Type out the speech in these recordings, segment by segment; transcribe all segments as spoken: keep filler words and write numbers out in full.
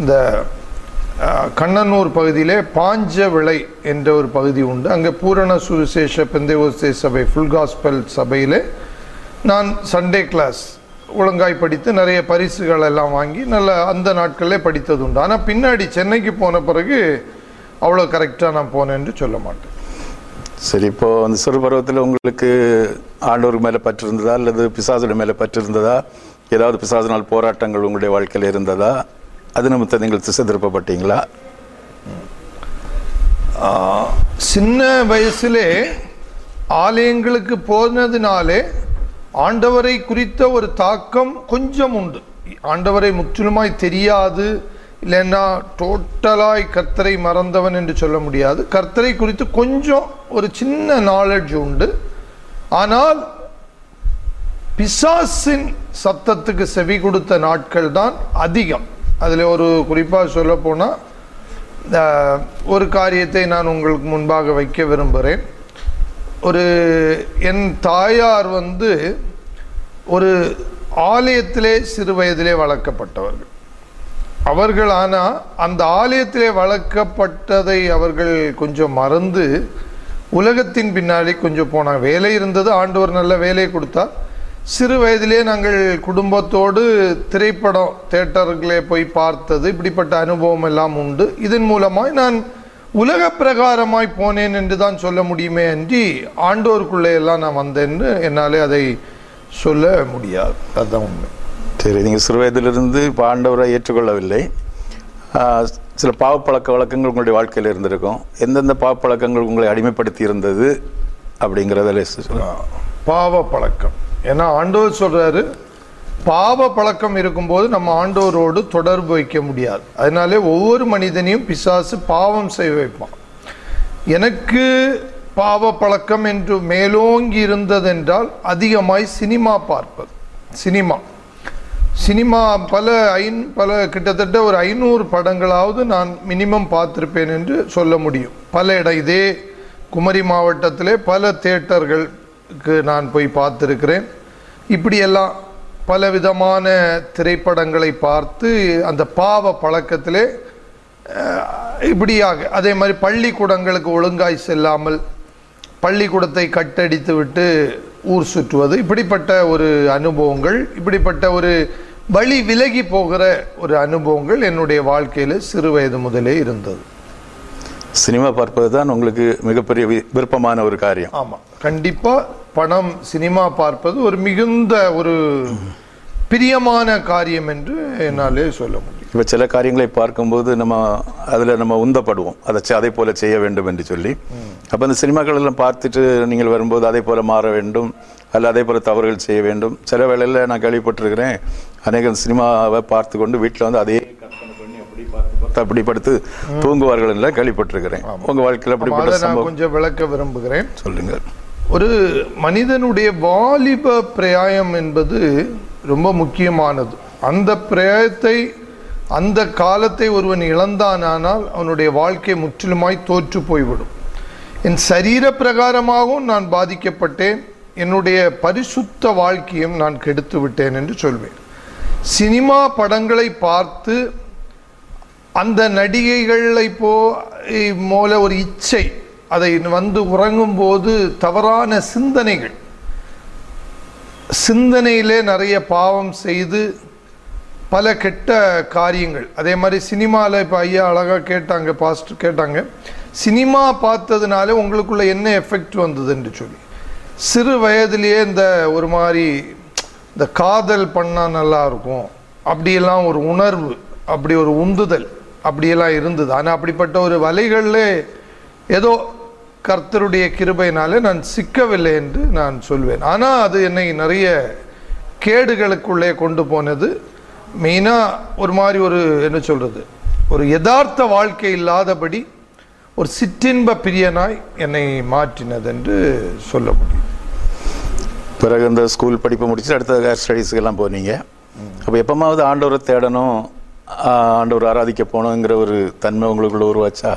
இந்த கண்ணனூர் பகுதியிலே பாஞ்ச விளை என்ற ஒரு பகுதி உண்டு. அங்கே பூரண சுவிசேஷ பெந்தேகோஸ்தே சபை ஃபுல் காஸ்பல் சபையிலே நான் சண்டே கிளாஸ் ஒழுங்காய் படித்து நிறைய பரிசுகள் எல்லாம் வாங்கி நல்ல அந்த நாட்களிலே படித்தது உண்டு. ஆனால் பின்னாடி சென்னைக்கு போன பிறகு அவ்வளோ கரெக்டாக நான் போனேன் என்று சொல்ல மாட்டேன். சரி, இப்போ அந்த சிறு பருவத்தில் உங்களுக்கு ஆண்டவர் மேலே பற்று இருந்ததா அல்லது பிசாசுடைய மேலே பற்று இருந்ததா? ஏதாவது பிசாசினால் போராட்டங்கள் உங்களுடைய வாழ்க்கையில் இருந்ததா? அது நிமித்தம் நீங்கள் திசை திருப்பப்பட்டீங்களா? சின்ன வயசுலே ஆலயங்களுக்கு போனதுனாலே ஆண்டவரை குறித்த ஒரு தாக்கம் கொஞ்சம் உண்டு. ஆண்டவரை முற்றிலுமாய் தெரியாது, இல்லைன்னா டோட்டலாய் கர்த்தரை மறந்தவன் என்று சொல்ல முடியாது. கர்த்தரை குறித்து கொஞ்சம் ஒரு சின்ன நாலேஜ் உண்டு. ஆனால் பிசாசின் சத்தத்துக்கு செவி கொடுத்த நாட்கள் தான் அதிகம். அதில் ஒரு குறிப்பாக சொல்ல போனால் ஒரு காரியத்தை நான் உங்களுக்கு முன்பாக வைக்க விரும்புகிறேன். ஒரு என் தாயார் வந்து ஒரு ஆலயத்திலே சிறு வயதிலே வளர்க்கப்பட்டவர்கள். அவர்கள் ஆனால் அந்த ஆலயத்திலே வளர்க்கப்பட்டதை அவர்கள் கொஞ்சம் மறந்து உலகத்தின் பின்னாலே கொஞ்சம் போனாங்க. வேலை இருந்தது, ஆண்டவர் நல்ல வேலையை கொடுத்தார். சிறு வயதிலே நாங்கள் குடும்பத்தோடு திரைப்படம் தியேட்டர்களே போய் பார்த்தது, இப்படிப்பட்ட அனுபவம் எல்லாம் உண்டு. இதன் மூலமாய் நான் உலக பிரகாரமாய் போனேன் என்று தான் சொல்ல முடியுமே அன்றி ஆண்டோருக்குள்ளே எல்லாம் நான் வந்தேன்னு என்னாலே அதை சொல்ல முடியாது. அதுதான் உண்மை. சரி, நீங்கள் சிறு வயதிலிருந்து இப்போ ஆண்டவரை ஏற்றுக்கொள்ளவில்லை. சில பாவப்பழக்க வழக்கங்கள் உங்களுடைய வாழ்க்கையில் இருந்திருக்கும். எந்தெந்த பாவப்பழக்கங்கள் உங்களை அடிமைப்படுத்தி இருந்தது அப்படிங்கிறதில் சொல்லலாம். பாவ பழக்கம், ஏன்னா ஆண்டவர் சொல்றாரு பாவ பழக்கம் இருக்கும்போது நம்ம ஆண்டவரோடு தொடர்பு வைக்க முடியாது. அதனாலே ஒவ்வொரு மனிதனையும் பிசாசு பாவம் செய்ய வைப்பான். எனக்கு பாவ பழக்கம் என்று மேலோங்கி இருந்ததென்றால் அதிகமாய் சினிமா பார்ப்பது. சினிமா சினிமா பல ஐந் பல கிட்டத்தட்ட ஒரு ஐநூறு படங்களாவது நான் மினிமம் பார்த்துருப்பேன் என்று சொல்ல முடியும். பல இடம் இதே குமரி மாவட்டத்திலே பல தியேட்டர்களுக்கு நான் போய் பார்த்துருக்கிறேன். இப்படியெல்லாம் பல விதமான திரைப்படங்களை பார்த்து அந்த பாவ பழக்கத்திலே இப்படியாக, அதே மாதிரி பள்ளிக்கூடங்களுக்கு ஒழுங்காய் செல்லாமல் பள்ளிக்கூடத்தை கட்டடித்து விட்டு ஊர் சுற்றுவது, இப்படிப்பட்ட ஒரு அனுபவங்கள், இப்படிப்பட்ட ஒரு வழி விலகி போகிற ஒரு அனுபவங்கள் என்னுடைய வாழ்க்கையில் சிறு வயது முதலே இருந்தது. சினிமா பார்ப்பது தான் உங்களுக்கு மிகப்பெரிய விருப்பமான ஒரு காரியம்? ஆமாம், கண்டிப்பாக பணம் சினிமா பார்ப்பது ஒரு மிகுந்த ஒரு பிரியமான காரியம் என்று என்னாலே சொல்ல முடியும். இப்போ சில காரியங்களை பார்க்கும்போது நம்ம அதில் நம்ம உந்தப்படுவோம், அதை அதே போல் செய்ய வேண்டும் என்று சொல்லி. அப்போ அந்த சினிமாக்கள் எல்லாம் பார்த்துட்டு நீங்கள் வரும்போது அதே போல் மாற வேண்டும் அல்ல அதே போல் தவறுகள் செய்ய வேண்டும். சில வேளையில் நான் கேள்விப்பட்டிருக்கிறேன், அநேக சினிமாவை பார்த்து கொண்டு வீட்டில் வந்து அதே அப்படி படுத்து தூங்குவார்கள் எல்லாம் கேள்விப்பட்டிருக்கிறேன். உங்கள் வாழ்க்கையில் அப்படிப்பட்ட சம்பவம் கொஞ்சம் விளக்க விரும்புகிறேன். சொல்லுங்கள். ஒரு மனிதனுடைய வாலிப பிரயாயம் என்பது ரொம்ப முக்கியமானது. அந்த பிரயாயத்தை அந்த காலத்தை ஒருவன் இழந்தானால் அவனுடைய வாழ்க்கை முற்றிலுமாய் தோற்று போய்விடும். என் சரீர பிரகாரமாகவும் நான் பாதிக்கப்பட்டேன், என்னுடைய பரிசுத்த வாழ்க்கையும் நான் கெடுத்து விட்டேன் என்று சொல்வேன். சினிமா படங்களை பார்த்து அந்த நடிகைகளை போ போல ஒரு இச்சை, அதை வந்து உறங்கும் போது தவறான சிந்தனைகள், சிந்தனையிலே நிறைய பாவம் செய்து பல கெட்ட காரியங்கள். அதே மாதிரி சினிமாவில் இப்போ ஐயா அழகாக கேட்டாங்க, பாஸ்டர் கேட்டாங்க, சினிமா பார்த்ததுனால உங்களுக்குள்ள என்ன எஃபெக்ட் வந்தது என்று சொல்லி. சிறு வயதிலேயே இந்த ஒரு மாதிரி இந்த காதல் பண்ணால் நல்லா இருக்கும் அப்படியெல்லாம் ஒரு உணர்வு, அப்படி ஒரு உந்துதல் அப்படியெல்லாம் இருந்தது. ஆனால் அப்படிப்பட்ட ஒரு வலைகளில் ஏதோ கர்த்தருடைய கிருபையினாலே நான் சிக்கவில்லை என்று நான் சொல்வேன். ஆனால் அது என்னை நிறைய கேடுகளுக்குள்ளே கொண்டு போனது. மெயினாக ஒரு மாதிரி ஒரு என்ன சொல்கிறது, ஒரு யதார்த்த வாழ்க்கை இல்லாதபடி ஒரு சிற்றின்ப பிரியனாய் என்னை மாற்றினது என்று சொல்ல முடியும். பிறகு இந்த ஸ்கூல் படிப்பு முடிச்சு அடுத்த ஹையர் ஸ்டடீஸுக்கெல்லாம் போனீங்க. அப்போ எப்போமாவது ஆண்டவரை தேடணும், ஆண்டவர் ஆராதிக்க போகணுங்கிற ஒரு தன்மை உங்களுக்குள்ள உருவாச்சா?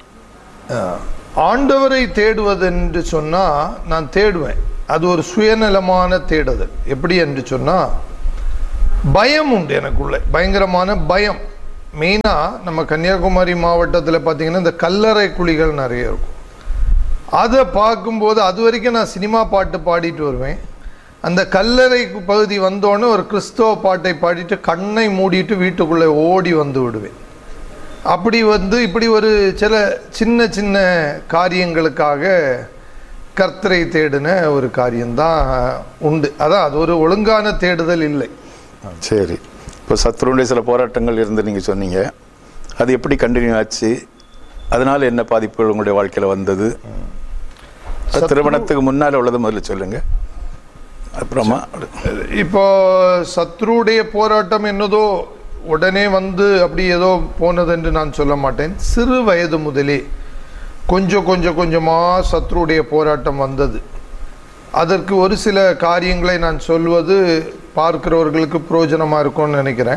ஆண்டவரை தேடுவது என்று சொன்னால் நான் தேடுவேன். அது ஒரு சுயநலமான தேடுதல். எப்படி என்று சொன்னால் பயம் உண்டு எனக்குள்ள, பயங்கரமான பயம். மெயினாக நம்ம கன்னியாகுமரி மாவட்டத்தில் பார்த்தீங்கன்னா இந்த கல்லறை குழிகள் நிறைய இருக்கும். அதை பார்க்கும்போது அது வரைக்கும் நான் சினிமா பாட்டு பாடிட்டு வருவேன். அந்த கல்லறை பகுதி வந்தோடனே ஒரு கிறிஸ்தவ பாட்டை பாடிட்டு கண்ணை மூடிட்டு வீட்டுக்குள்ளே ஓடி வந்து விடுவேன். அப்படி வந்து இப்படி ஒரு சில சின்ன சின்ன காரியங்களுக்காக கர்த்தரை தேடின ஒரு காரியம்தான் உண்டு. அதான் அது ஒரு ஒழுங்கான தேடுதல் இல்லை. சரி, இப்போ சத்ருடைய சில போராட்டங்கள் இருந்து நீங்கள் சொன்னீங்க, அது எப்படி கண்டினியூ ஆச்சு? அதனால என்ன பாதிப்புகள் உங்களுடைய வாழ்க்கையில் வந்தது? திருமணத்துக்கு முன்னால் உள்ளது முதல்ல சொல்லுங்க. அப்புறமா இப்போ சத்ருடைய போராட்டம் என்னதோ உடனே வந்து அப்படி ஏதோ போனது என்று நான் சொல்ல மாட்டேன். சிறு வயது முதலே கொஞ்சம் கொஞ்சம் கொஞ்சமாக சத்ருடைய போராட்டம் வந்தது. அதற்கு ஒரு சில காரியங்களை நான் சொல்வது பார்க்கிறவர்களுக்கு பிரயோஜனமாக இருக்கும்னு நினைக்கிறேன்.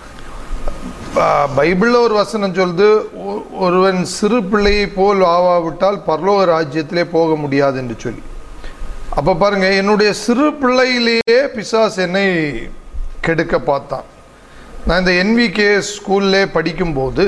பைபிளில் ஒரு வசனம் சொல்லுது, ஒருவன் சிறு பிள்ளையை போல் ஆவாவிட்டால் பரலோக ராஜ்யத்திலே போக முடியாது என்று சொல்லி. அப்போ பாருங்க, என்னுடைய சிறு பிள்ளையிலேயே பிசாஸ் என்னை கெடுக்க பார்த்தான். நான் இந்த என்விகே ஸ்கூல்லே படிக்கும்போது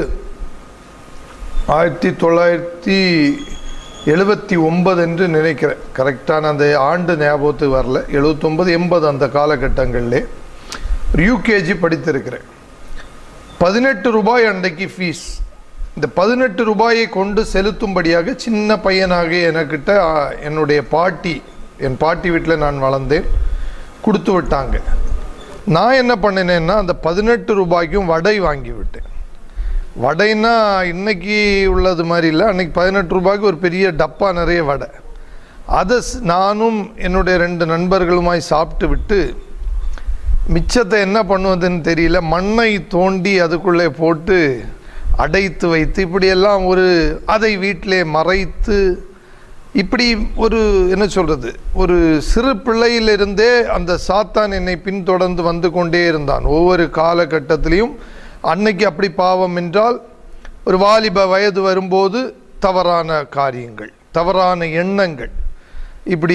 ஆயிரத்தி தொள்ளாயிரத்தி எழுபத்தி ஒன்பது என்று நினைக்கிறேன், கரெக்டான அந்த ஆண்டு ஞாபகத்துக்கு வரல, எழுபத்தொம்பது எண்பது அந்த காலகட்டங்களிலே யூகேஜி படித்திருக்கிறேன். பதினெட்டு ரூபாய் அன்றைக்கு ஃபீஸ். இந்த பதினெட்டு ரூபாயை கொண்டு செலுத்தும்படியாக சின்ன பையனாக எனக்கிட்ட என்னுடைய பாட்டி, என் பாட்டி வீட்டில் நான் வளர்ந்தேன், கொடுத்து விட்டாங்க. நான் என்ன பண்ணினேன்னா அந்த பதினெட்டு ரூபாய்க்கும் வடை வாங்கி விட்டேன். வடைன்னா இன்னைக்கு உள்ளது மாதிரி இல்லை, அன்றைக்கி பதினெட்டு ரூபாய்க்கு ஒரு பெரிய டப்பா நிறைய வடை. அதை நானும் என்னுடைய ரெண்டு நண்பர்களுமாய் சாப்பிட்டு விட்டு மிச்சத்தை என்ன பண்ணுவதுன்னு தெரியல, மண்ணை தோண்டி அதுக்குள்ளே போட்டு அடைத்து வைத்து இப்படியெல்லாம் ஒரு அதை வீட்டிலே மறைத்து இப்படி ஒரு என்ன சொல்கிறது, ஒரு சிறு பிள்ளையிலிருந்தே அந்த சாத்தான் என்னை பின்தொடர்ந்து வந்து கொண்டே இருந்தான் ஒவ்வொரு காலகட்டத்திலையும். அன்னைக்கு அப்படி பாவம் என்றால் ஒரு வாலிப வயது வரும்போது தவறான காரியங்கள், தவறான எண்ணங்கள், இப்படி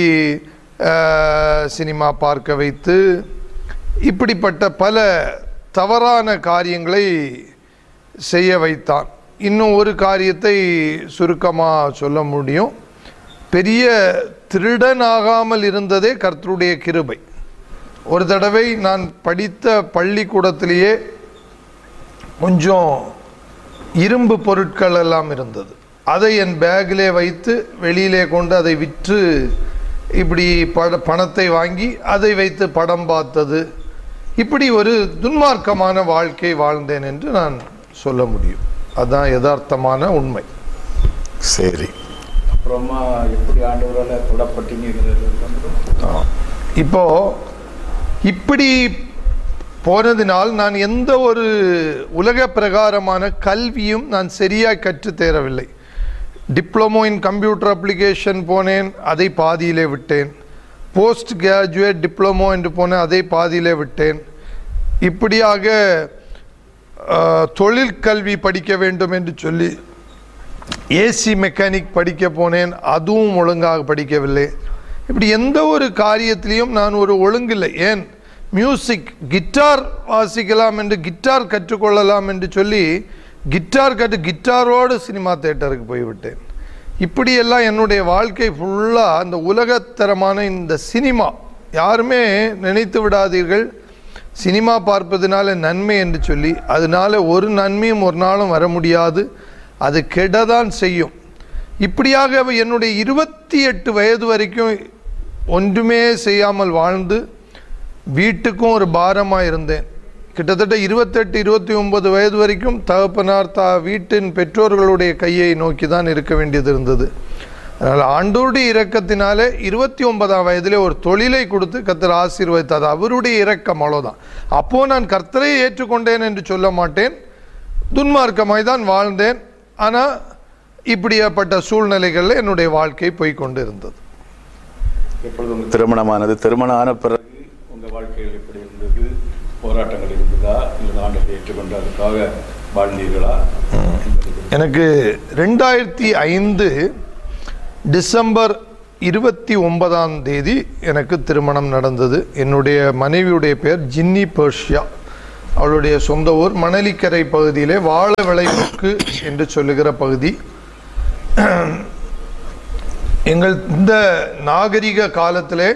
சினிமா பார்க்க வைத்து இப்படிப்பட்ட பல தவறான காரியங்களை செய்ய வைத்தான். இன்னும் ஒரு காரியத்தை சுருக்கமாக சொல்ல முடியும், பெரிய திருடனாகாமல் இருந்ததே கர்த்தருடைய கிருபை. ஒரு தடவை நான் படித்த பள்ளிக்கூடத்திலேயே கொஞ்சம் இரும்பு பொருட்கள் எல்லாம் இருந்தது. அதை என் பேக்கிலே வைத்து வெளியிலே கொண்டு அதை விற்று இப்படி பட பணத்தை வாங்கி அதை வைத்து படம் பார்த்தது, இப்படி ஒரு துன்மார்க்கமான வாழ்க்கை வாழ்ந்தேன் என்று நான் சொல்ல முடியும். அதுதான் யதார்த்தமான உண்மை. சரி, அப்புறமா எப்படி ஆண்டவரால் தொடப்பட்டீங்க? இப்போ இப்படி போனதினால் நான் எந்த ஒரு உலக பிரகாரமான கல்வியும் நான் சரியாக கற்றுத்தேரவில்லை. டிப்ளமோ இன் கம்ப்யூட்டர் அப்ளிகேஷன் போனேன், அதை பாதியிலே விட்டேன். போஸ்ட் கிராஜுவேட் டிப்ளமோ என்று போனேன், அதை பாதியிலே விட்டேன். இப்படியாக தொழிற்கல்வி படிக்க வேண்டும் என்று சொல்லி ஏசி மெக்கானிக் படிக்க போனேன், அதுவும் ஒழுங்காக படிக்கவில்லை. இப்படி எந்த ஒரு காரியத்திலையும் நான் ஒரு ஒழுங்கில்லை. ஏன் மியூசிக் கிட்டார் வாசிக்கலாம் என்று கிட்டார் கற்றுக்கொள்ளலாம் என்று சொல்லி கிட்டார் கற்று கிட்டாரோடு சினிமா தியேட்டருக்கு போய்விட்டேன். இப்படியெல்லாம் என்னுடைய வாழ்க்கை ஃபுல்லாக அந்த உலகத்தரமான இந்த சினிமா. யாருமே நினைத்து விடாதீர்கள் சினிமா பார்ப்பதனால நன்மை என்று சொல்லி, அதனால ஒரு நன்மையும் ஒரு நாளும் வர முடியாது, அது கெடதான் செய்யும். இப்படியாக என்னுடைய இருபத்தி எட்டு வயது வரைக்கும் ஒன்றுமே செய்யாமல் வாழ்ந்து வீட்டுக்கும் ஒரு பாரமாக இருந்தேன். கிட்டத்தட்ட இருபத்தெட்டு இருபத்தி ஒன்பது வயது வரைக்கும் தகப்பனார் தா வீட்டின் பெற்றோர்களுடைய கையை நோக்கி தான் இருக்க வேண்டியது இருந்தது. அதனால் ஆண்டவருடைய இரக்கத்தினாலே இருபத்தி ஒன்பதாம் வயதிலே ஒரு தொழிலை கொடுத்து கர்த்தர் ஆசீர்வதித்தார். அவருடைய இரக்கம், அவ்வளோதான். அப்போது நான் கர்த்தரை ஏற்றுக்கொண்டேன் என்று சொல்ல மாட்டேன், துன்மார்க்கமாய் தான் வாழ்ந்தேன். ஆனால் இப்படியாப்பட்ட சூழ்நிலைகளில் என்னுடைய வாழ்க்கை போய்கொண்டு இருந்தது. எப்பொழுது திருமணமானது, திருமணம் ஆன பிறகு உங்கள் வாழ்க்கையில் எப்படி இருந்தது? போராட்டங்கள் இருந்ததா, இல்லை ஆண்டவரை ஏற்றுக்கொண்டு அதுக்காக வாழ்ந்தீர்களா? எனக்கு ரெண்டாயிரத்தி ஐந்து டிசம்பர் இருபத்தி ஒன்பதாம் தேதி எனக்கு திருமணம் நடந்தது. என்னுடைய மனைவியுடைய பேர் ஜின்னி பெர்ஷியா. அவளுடைய சொந்த ஊர் மணலிக்கரை பகுதியிலே வாழ விளைவுக்கு என்று சொல்லுகிற பகுதி. எங்கள் இந்த நாகரிக காலத்திலே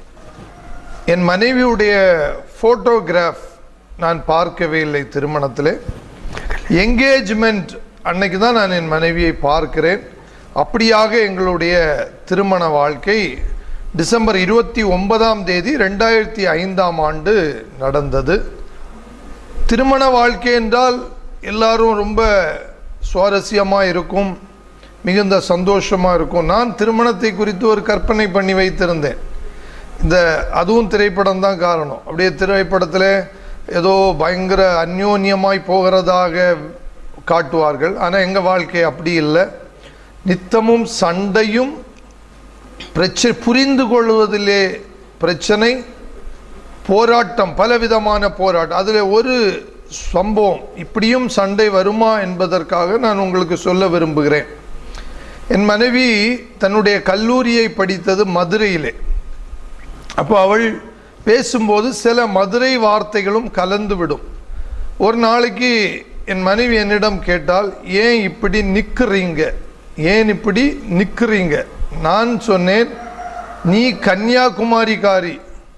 என் மனைவியுடைய ஃபோட்டோகிராஃப் நான் பார்க்கவே இல்லை. திருமணத்திலே என்கேஜ்மெண்ட் அன்னைக்கு தான் நான் என் மனைவியை பார்க்கிறேன். அப்படியாக எங்களுடைய திருமண வாழ்க்கை டிசம்பர் இருபத்தி ஒன்பதாம் தேதி ரெண்டாயிரத்தி ஐந்தாம் ஆண்டு நடந்தது. திருமண வாழ்க்கை என்றால் எல்லாரும் ரொம்ப சுவாரஸ்யமாக இருக்கும், மிகுந்த சந்தோஷமாக இருக்கும். நான் திருமணத்தை குறித்து ஒரு கற்பனை பண்ணி வைத்திருந்தேன். இந்த அதுவும் திரைப்படம் தான் காரணம். அப்படியே திரைப்படத்தில் ஏதோ பயங்கர அந்யோன்யமாய் போகிறதாக காட்டுவார்கள். ஆனால் எங்கள் வாழ்க்கை அப்படி இல்லை. நித்தமும் சண்டையும் பிரச்சனை, புரிந்து கொள்வதிலே பிரச்சனை, போராட்டம், பலவிதமான போராட்டம். அதில் ஒரு சம்பவம், இப்படியும் சண்டை வருமா என்பதற்காக நான் உங்களுக்கு சொல்ல விரும்புகிறேன். என் மனைவி தன்னுடைய கல்லூரியை படித்தது மதுரையிலே. அப்போ அவள் பேசும்போது சில மதுரை வார்த்தைகளும் கலந்து விடும். ஒரு நாளைக்கு என் மனைவி என்னிடம் கேட்டால், ஏன் இப்படி நிற்கிறீங்க, ஏன் இப்படி நிற்கிறீங்க? நான் சொன்னேன், நீ கன்னியாகுமரிக்காரி,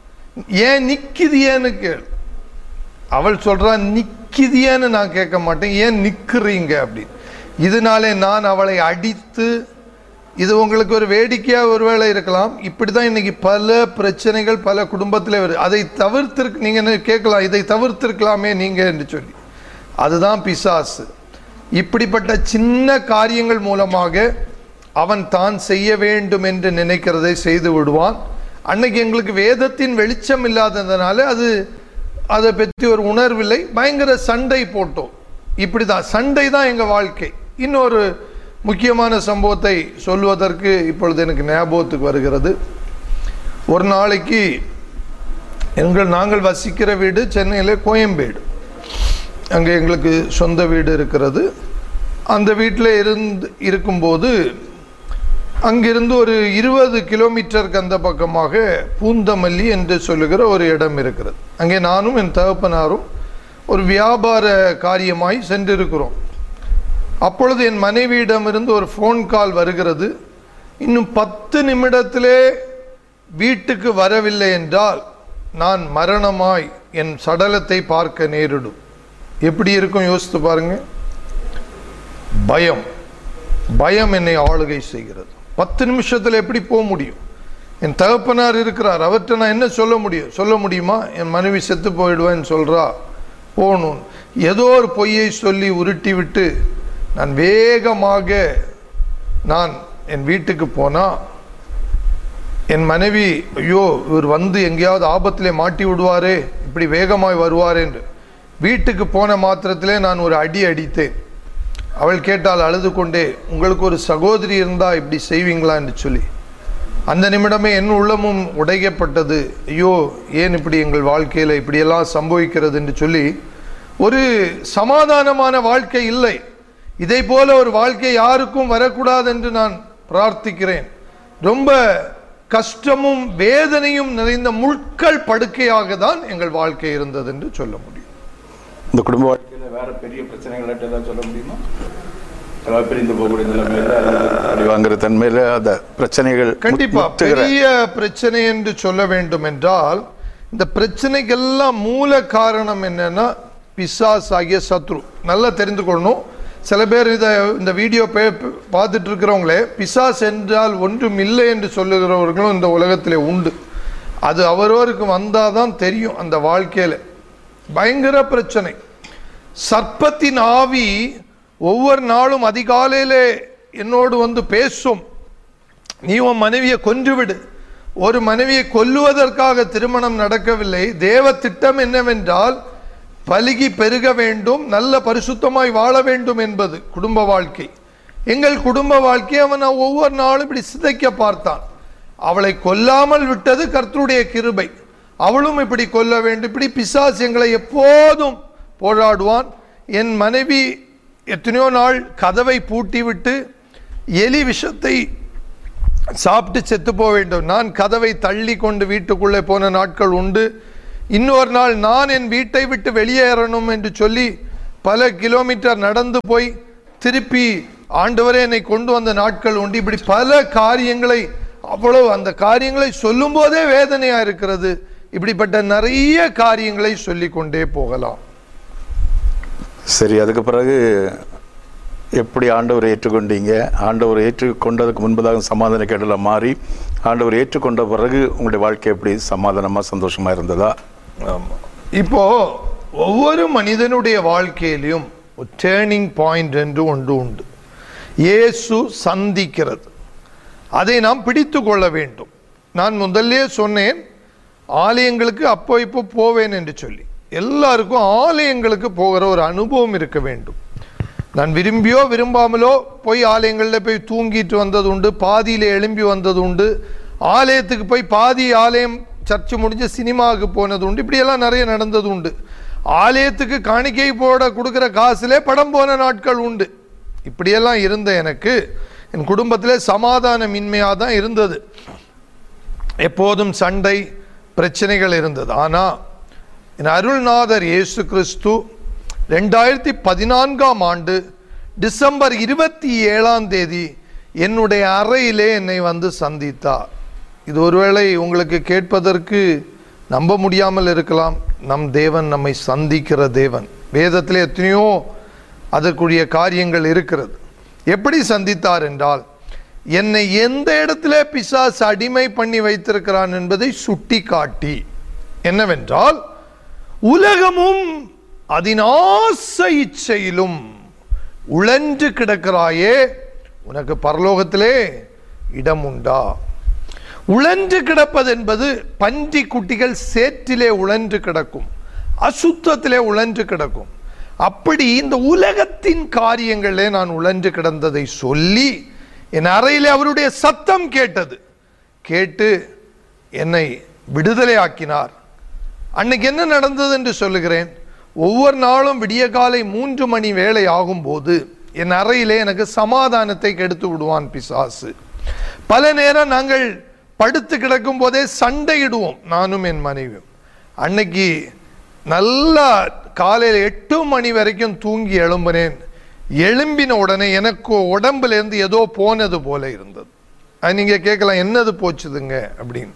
ஏன் நிற்கிதியேன்னு கேள். அவள் சொல்றா, நிற்கிதியேன்னு நான் கேட்க மாட்டேன், ஏன் நிற்கிறீங்க அப்படின்னு. இதனாலே நான் அவளை அடித்து, இது உங்களுக்கு ஒரு வேடிக்கையாக ஒருவேளை இருக்கலாம், இப்படி தான் இன்னைக்கு பல பிரச்சனைகள் பல குடும்பத்தில் வருது. அதை தவிர்த்திருக்கு, நீங்கள் கேட்கலாம், இதை தவிர்த்திருக்கலாமே நீங்கள் என்று சொல்லி. அதுதான் பிசாசு. இப்படிப்பட்ட சின்ன காரியங்கள் மூலமாக அவன் தான் செய்ய வேண்டும் என்று நினைக்கிறதை செய்து விடுவான். அன்னைக்கு எங்களுக்கு வேதத்தின் வெளிச்சம் இல்லாததுனால அது அதை பற்றி ஒரு உணர்வில்லை. பயங்கர சண்டை போட்டோம். இப்படி தான் சண்டை தான் எங்கள் வாழ்க்கை. இன்னொரு முக்கியமான சம்பவத்தை சொல்வதற்கு இப்பொழுது எனக்கு ஞாபகத்துக்கு வருகிறது. ஒரு நாளைக்கு எங்கள் நாங்கள் வசிக்கிற வீடு சென்னையில் கோயம்பேடு. அங்கே எங்களுக்கு சொந்த வீடு இருக்கிறது. அந்த வீட்டில் இருந்து இருக்கும்போது அங்கிருந்து ஒரு இருபது கிலோமீட்டருக்கு அந்த பக்கமாக பூந்தமல்லி என்று சொல்லுகிற ஒரு இடம் இருக்கிறது. அங்கே நானும் என் தகப்பனாரும் ஒரு வியாபார காரியமாய் சென்றிருக்கிறோம். அப்பொழுது என் மனைவியிடமிருந்து ஒரு ஃபோன் கால் வருகிறது. இன்னும் பத்து நிமிடத்திலே வீட்டுக்கு வரவில்லை என்றால் நான் மரணமாய் என் சடலத்தை பார்க்க நேரிடும். எப்படி இருக்கும் யோசித்து பாருங்க. பயம் பயம் என்னை ஆளுகை செய்கிறது. பத்து நிமிஷத்தில் எப்படி போக முடியும்? என் தகப்பனார் இருக்கிறார், அவர்கிட்ட நான் என்ன சொல்ல முடியும்? சொல்ல முடியுமா? என் மனைவி செத்து போயிடுவேன்னு சொல்றா, போகணும். ஏதோ ஒரு பொய்யை சொல்லி உருட்டி விட்டு நான் வேகமாக நான் என் வீட்டுக்கு போனா என் மனைவி, ஐயோ இவர் வந்து எங்கேயாவது ஆபத்திலே மாட்டி விடுவாரே, இப்படி வேகமாய் வருவாரே என்று வீட்டுக்கு போன மாத்திரத்திலே நான் ஒரு அடி அடித்தேன். அவள் கேட்டால் அழுது கொண்டே, உங்களுக்கு ஒரு சகோதரி இருந்தால் இப்படி செய்வீங்களா என்று சொல்லி. அந்த நிமிடமே என் உள்ளமும் உடைக்கப்பட்டது. ஐயோ ஏன் இப்படி எங்கள் வாழ்க்கையில் இப்படியெல்லாம் சம்பவிக்கிறது என்று சொல்லி. ஒரு சமாதானமான வாழ்க்கை இல்லை. இதை போல ஒரு வாழ்க்கை யாருக்கும் வரக்கூடாது என்று நான் பிரார்த்திக்கிறேன். ரொம்ப கஷ்டமும் வேதனையும் நிறைந்த முட்கள் படுக்கையாக தான் எங்கள் வாழ்க்கை இருந்தது என்று சொல்ல முடியும். இந்த குடும்ப வாழ்க்கையில வேற பெரிய பிரச்சனைகள் ஏதாவது சொல்ல முடியுமா? பிரிந்து போகக்கூடிய நிலைமையில வாங்குற தன்மையில அந்த பிரச்சனைகள் கண்டிப்பா பெரிய பிரச்சனை என்று சொல்ல வேண்டும் என்றால், இந்த பிரச்சனைக்கெல்லாம் மூல காரணம் என்னன்னா பிசாஸ் ஆகிய சத்ரு. நல்லா தெரிந்து கொள்ளணும். சில பேர் இதை இந்த வீடியோ பார்த்துட்டு இருக்கிறவங்களே பிசாஸ் என்றால் ஒன்றும் இல்லை என்று சொல்லுகிறவர்களும் இந்த உலகத்திலே உண்டு. அது அவரவருக்கு வந்தாதான் தெரியும். அந்த வாழ்க்கையில பயங்கர பிரச்சனை. சர்ப்பத்தின் ஆவி ஒவ்வொரு நாளும் அதிகாலையிலே என்னோடு வந்து பேசும், நீ உன் மனைவியை கொன்றுவிடு. ஒரு மனைவியை கொல்லுவதற்காக திருமணம் நடக்கவில்லை. தேவ திட்டம் என்னவென்றால் பலுகி பெருக வேண்டும், நல்ல பரிசுத்தமாய் வாழ வேண்டும் என்பது குடும்ப வாழ்க்கை. எங்கள் குடும்ப வாழ்க்கை அவன் ஒவ்வொரு நாளும் இப்படி சிதைக்க பார்த்தான். அவளை கொல்லாமல் விட்டது கர்த்தருடைய கிருபை. அவளும் இப்படி கொல்ல வேண்டும். இப்படி பிசாசு எங்களை எப்போதும் போராடுவான். என் மனைவி எத்தனையோ நாள் கதவை பூட்டி விட்டு எலி விஷத்தை சாப்பிட்டு செத்து போக வேண்டும். நான் கதவை தள்ளி கொண்டு வீட்டுக்குள்ளே போன நாட்கள் உண்டு. இன்னொரு நாள் நான் என் வீட்டை விட்டு வெளியேறணும் என்று சொல்லி பல கிலோமீட்டர் நடந்து போய் திருப்பி ஆண்டவரே என்னை கொண்டு வந்த நாட்கள் உண்டு. இப்படி பல காரியங்களை, அவ்வளவு அந்த காரியங்களை சொல்லும் போதே வேதனையா இருக்கிறது. இப்படிப்பட்ட நிறைய காரியங்களை சொல்லிக் கொண்டே போகலாம். சரி, அதுக்கு பிறகு எப்படி ஆண்டவரை ஏற்றுக்கொண்டீங்க? ஆண்டவரை ஏற்றுக்கொண்டதுக்கு முன்பதாக சமாதான கேடல மாறி ஆண்டவரை ஏற்றுக்கொண்ட பிறகு உங்களுடைய வாழ்க்கை எப்படி சமாதானமா சந்தோஷமா இருந்ததா? ஆமா. இப்போ ஒவ்வொரு மனிதனுடைய வாழ்க்கையிலும் ஒரு டேர்னிங் பாயிண்ட் என்று ஒன்று உண்டு. இயேசு சந்திக்கிறது, அதை நாம் பிடித்து கொள்ள வேண்டும். நான் முதல்லே சொன்னேன், ஆலயங்களுக்கு அப்போ இப்போ போவேன் என்று சொல்லி. எல்லாருக்கும் ஆலயங்களுக்கு போகிற ஒரு அனுபவம் இருக்க வேண்டும். நான் விரும்பியோ விரும்பாமலோ போய் ஆலயங்களில் போய் தூங்கிட்டு வந்தது உண்டு, பாதியில் எழும்பி வந்தது உண்டு, ஆலயத்துக்கு போய் பாதி ஆலயம் சர்ச்சு முடிஞ்ச சினிமாவுக்கு போனது உண்டு. இப்படியெல்லாம் நிறைய நடந்தது உண்டு. ஆலயத்துக்கு காணிக்கை போட கொடுக்குற காசுலே படம் போன நாட்கள் உண்டு. இப்படியெல்லாம் இருந்த எனக்கு என் குடும்பத்திலே சமாதானமின்மையாக தான் இருந்தது. எப்போதும் சண்டை பிரச்சனைகள் இருந்தது. ஆனால் என் அருள்நாதர் இயேசு கிறிஸ்து ரெண்டாயிரத்தி பதினான்காம் ஆண்டு டிசம்பர் இருபத்தி ஏழாம் தேதி என்னுடைய அறையிலே என்னை வந்து சந்தித்தார். இது ஒருவேளை உங்களுக்கு கேட்பதற்கு நம்ப முடியாமல் இருக்கலாம். நம் தேவன் நம்மை சந்திக்கிற தேவன். வேதத்தில் எத்தனையோ அதற்குரிய காரியங்கள் இருக்கிறது. எப்படி சந்தித்தார் என்றால், என்னை எந்த இடத்துல பிசாசு அடிமை பண்ணி வைத்திருக்கிறான் என்பதை சுட்டி காட்டி, என்னவென்றால், உலகமும் அதன் ஆசை இச்சையிலும் உழன்று கிடக்கிறாயே, உனக்கு பரலோகத்திலே இடம் உண்டா? உழன்று கிடப்பது என்பது பன்றி குட்டிகள் சேற்றிலே உழன்று கிடக்கும், அசுத்தத்திலே உழன்று கிடக்கும். அப்படி இந்த உலகத்தின் காரியங்களே நான் உழன்று கிடந்ததை சொல்லி என் அறையிலே அவருடைய சத்தம் கேட்டது. கேட்டு என்னை விடுதலை ஆக்கினார். அன்னைக்கு என்ன நடந்தது என்று சொல்லுகிறேன். ஒவ்வொரு நாளும் விடிய காலை மூன்று மணி வேளை ஆகும்போது என் அறையிலே எனக்கு சமாதானத்தை கெடுத்து விடுவான் பிசாசு. பல நேரம் நாங்கள் படுத்து கிடக்கும் போதே சண்டையிடுவோம், நானும் என் மனைவியும். அன்னைக்கு நல்லா காலையில் எட்டு மணி வரைக்கும் தூங்கி எழும்பினேன். எழும்பின உடனே எனக்கு உடம்புல இருந்து ஏதோ போனது போல இருந்தது. அது நீங்க கேட்கலாம், என்னது போச்சுதுங்க அப்படின்னு.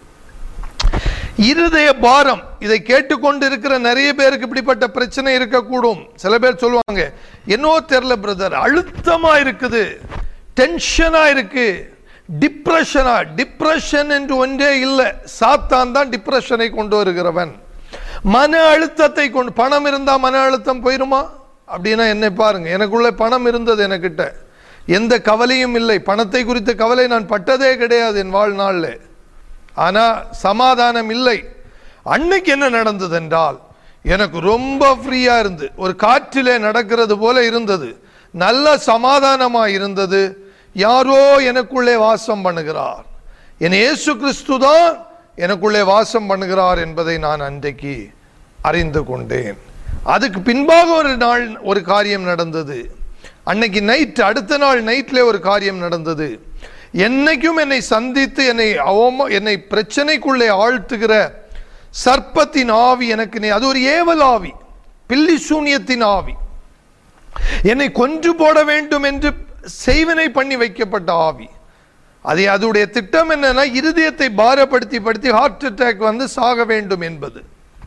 இருதய பாரம். இதை கேட்டுக்கொண்டு இருக்கிற நிறைய பேருக்கு இப்படிப்பட்ட பிரச்சனை இருக்கக்கூடும். சில பேர் சொல்லுவாங்க, என்னோ தெரியல பிரதர், அழுத்தமா இருக்குது, டென்ஷனா இருக்கு, டிப்ரெஷனா. டிப்ரெஷன் என்று ஒன்றே இல்லை. சாத்தான் தான் டிப்ரெஷனை கொண்டு வருகிறவன். மன அழுத்தத்தை கொண்டு, பணம் இருந்தா மன அழுத்தம் போயிருமா அப்படின்னா என்னை பாருங்க, எனக்குள்ள பணம் இருந்தது, எனக்கிட்ட எந்த கவலையும் இல்லை. பணத்தை குறித்த கவலை நான் பட்டதே கிடையாது என் வாழ்நாளில். ஆனா சமாதானம் இல்லை. அன்னைக்கு என்ன நடந்தது என்றால், எனக்கு ரொம்ப ஃப்ரீயா இருந்து ஒரு காற்றிலே நடக்கிறது போல இருந்தது. நல்ல சமாதானமா இருந்தது. யாரோ எனக்குள்ளே வாசம் பண்ணுகிறார், என் இயேசு கிறிஸ்து தான் எனக்குள்ளே வாசம் பண்ணுகிறார் என்பதை நான் அன்றைக்கு அறிந்து கொண்டேன். அதுக்கு பின்பாக ஒரு நாள் ஒரு காரியம் நடந்தது. அன்னைக்கு நைட், அடுத்த நாள் நைட்ல ஒரு காரியம் நடந்தது. என்னைக்கும் என்னை சந்தித்து என்னை அவமா என்னை பிரச்சனைக்குள்ளே ஆழ்த்துகிற சர்ப்பத்தின் ஆவி எனக்கு, அது ஒரு ஏவல் ஆவி, பில்லி சூனியத்தின் ஆவி, என்னை கொன்று போட வேண்டும் என்று செய்வனை பண்ணி வைக்கப்பட்ட ஆவி. அதை அதோடைய திட்டம் என்னன்னா, இருதயத்தை பாரப்படுத்தி படுத்தி ஹார்ட் அட்டாக் வந்து சாக வேண்டும் என்பது.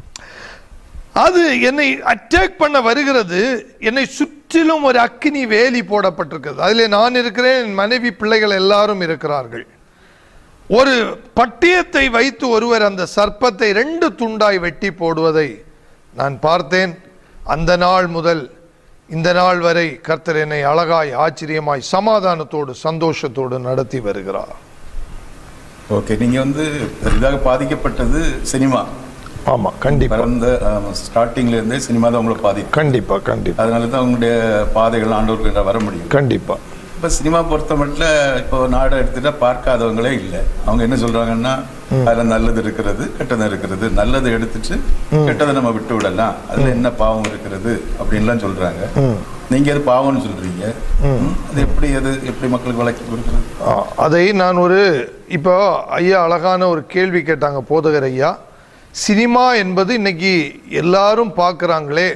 அது என்னை அட்டாக் பண்ண வருகிறது. என்னை சுற்றிலும் ஒரு அக்கினி வேலி போடப்பட்டிருக்கிறது. அதில் நான் இருக்கிறேன், என் மனைவி, பிள்ளைகள் எல்லாரும் இருக்கிறார்கள். ஒரு பட்டயத்தை வைத்து ஒருவர் அந்த சர்ப்பத்தை ரெண்டு துண்டாய் வெட்டி போடுவதை நான் பார்த்தேன். அந்த நாள் முதல் இந்த நாள் வரை கர்த்தர் என்னை அழகாய், ஆச்சரியமாய், சமாதானத்தோடு, சந்தோஷத்தோடு நடத்தி வருகிறார். ஓகே, நீங்க வந்து இதாக பாதிக்கப்பட்டது சினிமா. ஆமா, கண்டிப்பா. அந்த ஸ்டார்டிங்ல இருந்தே சினிமா தான் உங்களை பாதிக்கும். கண்டிப்பா கண்டிப்பா. அதனால தான் உங்களுடைய பாதைகள் ஆண்டவர்கிட்ட வர முடியும். கண்டிப்பா. இப்போ சினிமா பொறுத்த மட்டும் இப்போ நாடகம் எடுத்துட்டா பார்க்காதவங்களே இல்லை. அவங்க என்ன சொல்றாங்கன்னா, அதுல நல்லது இருக்கிறது, கெட்டது இருக்கிறது. நல்லதை எடுத்துட்டு கெட்டதை நம்ம விட்டு விடலாம், அதுல என்ன பாவம் இருக்கிறது அப்படின்லாம் சொல்றாங்க. நீங்க அது பாவம்னு சொல்றீங்க. அது எப்படி, அது எப்படி மக்களுக்கு வளர்ச்சி கொடுக்குறது? அதை நான் ஒரு இப்போ ஐயா அழகான ஒரு கேள்வி கேட்டாங்க போதகர் ஐயா. சினிமா என்பது இன்னைக்கு எல்லாரும் பார்க்குறாங்களே,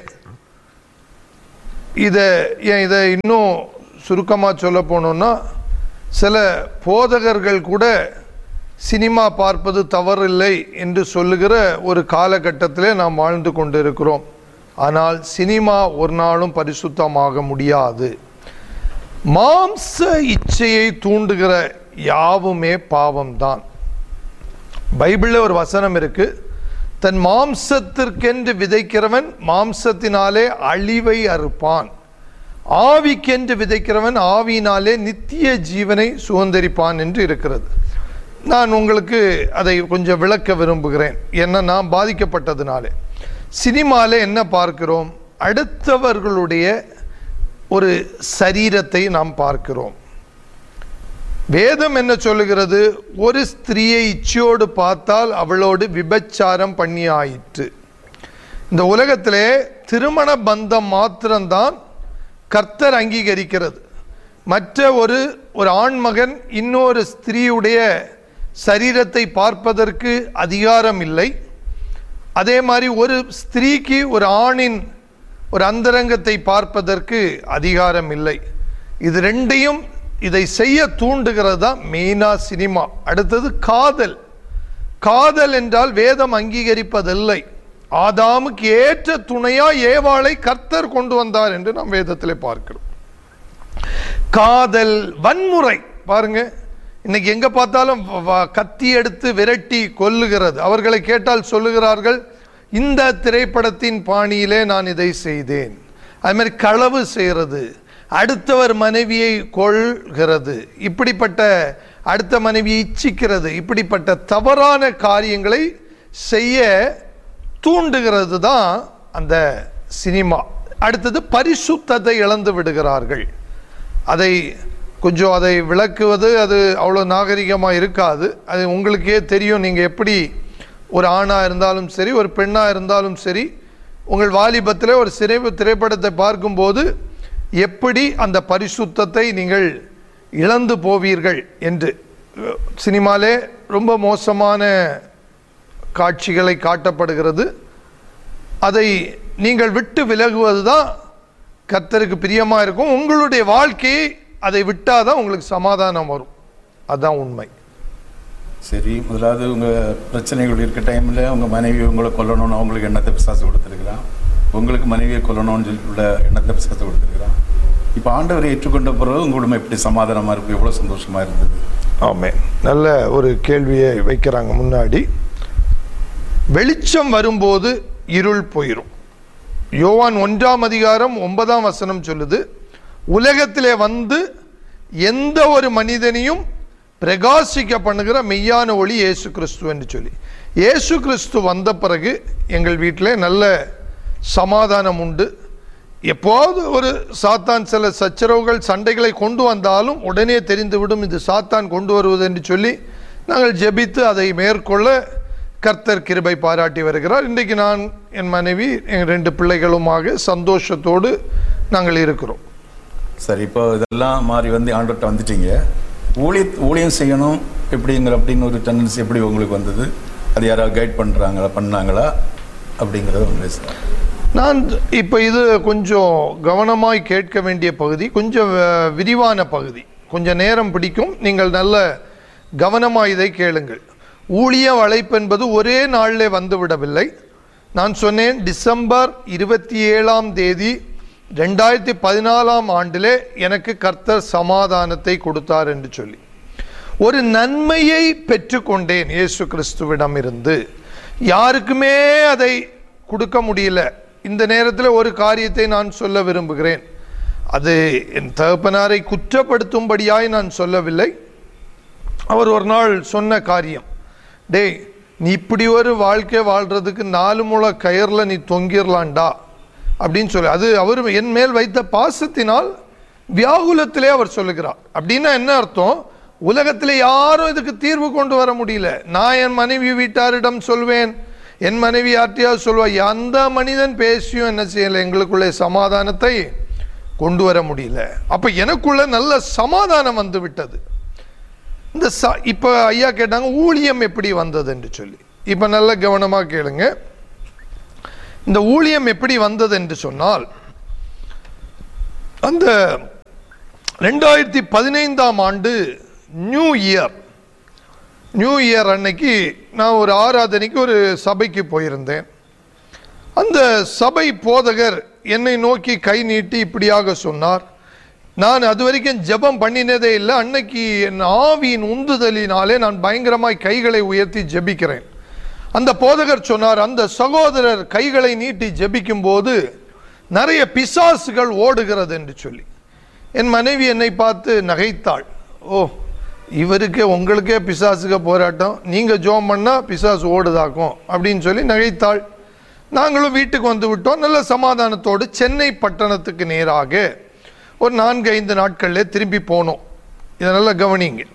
இதை ஏன் இதை இன்னும் சுருக்கமாக சொல்ல போனோம்னா, சில போதகர்கள் கூட சினிமா பார்ப்பது தவறில்லை என்று சொல்லுகிற ஒரு காலகட்டத்திலே நாம் வாழ்ந்து கொண்டிருக்கிறோம். ஆனால் சினிமா ஒரு நாளும் பரிசுத்தமாக முடியாது. மாம்ச இச்சையை தூண்டுகிற யாவுமே பாவம்தான். பைபிளில் ஒரு வசனம் இருக்கு, தன் மாம்சத்திற்கென்று விதைக்கிறவன் மாம்சத்தினாலே அழிவை அறுப்பான், ஆவிக்கென்று விதைக்கிறவன் ஆவியினாலே நித்திய ஜீவனை சுதந்தரிப்பான் என்று இருக்கிறது. நான் உங்களுக்கு அதை கொஞ்சம் விளக்க விரும்புகிறேன். ஏன்னா நான் பாதிக்கப்பட்டதுனாலே. சினிமாவில் என்ன பார்க்கிறோம்? அடுத்தவர்களுடைய ஒரு சரீரத்தை நாம் பார்க்கிறோம். வேதம் என்ன சொல்லுகிறது? ஒரு ஸ்திரீயை இச்சையோடு பார்த்தால் அவளோடு விபச்சாரம் பண்ணி ஆயிற்று. இந்த உலகத்திலே திருமண பந்தம் மாத்திரம்தான் கர்த்தர் அங்கீகரிக்கிறது. மற்ற ஒரு ஒரு ஆண்மகன் இன்னொரு ஸ்திரீயுடைய சரீரத்தை பார்ப்பதற்கு அதிகாரம் இல்லை. அதே மாதிரி ஒரு ஸ்திரீக்கு ஒரு ஆணின் ஒரு அந்தரங்கத்தை பார்ப்பதற்கு அதிகாரம் இல்லை. இது ரெண்டையும் இதை செய்ய தூண்டுகிறது தான் மெயினாக சினிமா. அடுத்தது காதல். காதல் என்றால் வேதம் அங்கீகரிப்பதில்லை. ஆதாமுக்கு ஏற்ற துணையா ஏவாளை கர்த்தர் கொண்டு வந்தார் என்று நாம் வேதத்திலே பார்க்கிறோம். காதல், வன்முறை பாருங்க, இன்னைக்கு எங்க பார்த்தாலும் கத்தி எடுத்து விரட்டி கொல்லுகிறது. அவர்களை கேட்டால் சொல்லுகிறார்கள், இந்த திரைப்படத்தின் பாணியிலே நான் இதை செய்தேன். அது மாதிரி களவு செய்கிறது, அடுத்தவர் மனைவியை கொள்கிறது, இப்படிப்பட்ட அடுத்த மனைவியை இச்சிக்கிறது, இப்படிப்பட்ட தவறான காரியங்களை செய்ய தூண்டுகிறது தான் அந்த சினிமா. அடுத்தது பரிசுத்தத்தை இழந்து விடுகிறார்கள். அதை கொஞ்சம் அதை விளக்குவது அது அவ்வளோ நாகரிகமாக இருக்காது. அது உங்களுக்கே தெரியும். நீங்கள் எப்படி ஒரு ஆணாக இருந்தாலும் சரி, ஒரு பெண்ணாக இருந்தாலும் சரி, உங்கள் வாலிபத்தில் ஒரு சிறை திரைப்படத்தை பார்க்கும்போது எப்படி அந்த பரிசுத்தத்தை நீங்கள் இழந்து போவீர்கள் என்று. சினிமாலே ரொம்ப மோசமான காட்சிகளை காட்டப்படுகிறது. அதை நீங்கள் விட்டு விலகுவது தான் கர்த்தருக்கு பிரியமாக இருக்கும். உங்களுடைய வாழ்க்கையை அதை விட்டால் தான் உங்களுக்கு சமாதானம் வரும். அதுதான் உண்மை. சரி, முதலாவது உங்கள் பிரச்சனைகள் இருக்க டைமில் உங்கள் மனைவி உங்களை கொல்லணும்னு அவங்களுக்கு எண்ணத்தை பிசாசு கொடுத்துருக்குறான். உங்களுக்கு மனைவியை கொல்லணும்னு சொல்லி உள்ள எண்ணத்தை பிசாசு கொடுத்துருக்குறான். இப்போ ஆண்டவரை ஏற்றுக்கொண்ட பிறகு உங்களுமே எப்படி சமாதானமாக இருக்கும், எவ்வளோ சந்தோஷமாக இருந்தது? ஆமென். நல்ல ஒரு கேள்வியை வைக்கிறாங்க முன்னாடி. வெளிச்சம் வரும்போது இருள் போயிடும். யோவான் ஒன்றாம் அதிகாரம் ஒன்பதாம் வசனம் சொல்லுது, உலகத்திலே வந்து எந்த ஒரு மனிதனையும் பிரகாசிக்க பண்ணுகிற மெய்யான ஒளி இயேசு கிறிஸ்து என்று சொல்லி. இயேசு கிறிஸ்து வந்த பிறகு எங்கள் வீட்டில் நல்ல சமாதானம் உண்டு. எப்போது ஒரு சாத்தான் சில சச்சரவுகள் சண்டைகளை கொண்டு வந்தாலும் உடனே தெரிந்துவிடும் இது சாத்தான் கொண்டு வருவது என்று சொல்லி நாங்கள் ஜெபித்து அதை மேற்கொள்ள கர்த்தர் கிருபை பாராட்டி வருகிறார். இன்றைக்கு நான், என் மனைவி, என் ரெண்டு பிள்ளைகளுமாக சந்தோஷத்தோடு நாங்கள் இருக்கிறோம். சரி, இப்போ இதெல்லாம் மாறி வந்து ஆண்டவர்கிட்ட வந்துட்டீங்க. ஊழிய ஊழியம் செய்யணும் எப்படிங்கிற அப்படின்னு ஒரு டெண்டன்சி எப்படி உங்களுக்கு வந்தது? அது யாராவது கைட் பண்ணுறாங்களா பண்ணாங்களா அப்படிங்கிறத உங்களுக்கு நான் இப்போ இது கொஞ்சம் கவனமாய் கேட்க வேண்டிய பகுதி, கொஞ்சம் விரிவான பகுதி, கொஞ்சம் நேரம் பிடிக்கும். நீங்கள் நல்ல கவனமாக இதை கேளுங்கள். ஊழிய அழைப்பு என்பது ஒரே நாளில் வந்துவிடவில்லை. நான் சொன்னேன், டிசம்பர் இருபத்தி ஏழாம் தேதி ரெண்டாயிரத்தி பதினாலாம் ஆண்டிலே எனக்கு கர்த்தர் சமாதானத்தை கொடுத்தார் என்று சொல்லி ஒரு நன்மையை பெற்றுக்கொண்டேன் இயேசு கிறிஸ்துவிடம் இருந்து. யாருக்குமே அதை கொடுக்க முடியல. இந்த நேரத்தில் ஒரு காரியத்தை நான் சொல்ல விரும்புகிறேன். அது என் தகப்பனாரை குற்றப்படுத்தும்படியாய் நான் சொல்லவில்லை. அவர் ஒரு நாள் சொன்ன காரியம், டேய், நீ இப்படி ஒரு வாழ்க்கை வாழ்றதுக்கு நாலு முளை கயரில் நீ தொங்கிடலாண்டா அப்படின்னு சொல்லி, அது அவர் என் மேல் வைத்த பாசத்தினால் வியாகுலத்திலே அவர் சொல்லுகிறார். அப்படின்னா என்ன அர்த்தம்? உலகத்தில் யாரும் இதுக்கு தீர்வு கொண்டு வர முடியல. நான் என் மனைவி வீட்டாரிடம் சொல்வேன், என் மனைவி யார்ட்டையாவது சொல்வா, அந்த மனிதன் பேசியும் என்ன செய்யலை, எங்களுக்குள்ளே சமாதானத்தை கொண்டு வர முடியல. அப்போ எனக்குள்ள நல்ல சமாதானம் வந்து விட்டது. இந்த ச இப்போ ஐயா கேட்டாங்க ஊழியம் எப்படி வந்தது என்று சொல்லி. இப்போ நல்ல கவனமாக கேளுங்க. இந்த ஊழியம் எப்படி வந்தது என்று சொன்னால், அந்த ரெண்டாயிரத்தி பதினைந்தாம் ஆண்டு நியூ இயர் நியூ இயர் அன்னைக்கு நான் ஒரு ஆராதனைக்கு ஒரு சபைக்கு போயிருந்தேன். அந்த சபை போதகர் என்னை நோக்கி கை நீட்டி இப்படியாக சொன்னார். நான் அது வரைக்கும் ஜெபம் பண்ணினதே இல்லை. அன்னைக்கு என் ஆவியின் உந்துதலினாலே நான் பயங்கரமாய் கைகளை உயர்த்தி ஜெபிக்கிறேன். அந்த போதகர் சொன்னார், அந்த சகோதரர் கைகளை நீட்டி ஜெபிக்கும் போது நிறைய பிசாசுகள் ஓடுகிறது என்று சொல்லி. என் மனைவி என்னை பார்த்து நகைத்தாள். ஓ, இவருக்கே உங்களுக்கே பிசாசுக போராட்டம், நீங்கள் ஜோம் பண்ணால் பிசாசு ஓடுதாக்கும் அப்படின்னு சொல்லி நகைத்தாள். நாங்களும் வீட்டுக்கு வந்து விட்டோம். நல்ல சமாதானத்தோடு சென்னை பட்டணத்துக்கு நேராக ஒரு நான்கு ஐந்து நாட்களில் திரும்பி போனோம். இதை நல்லா கவனிங்க.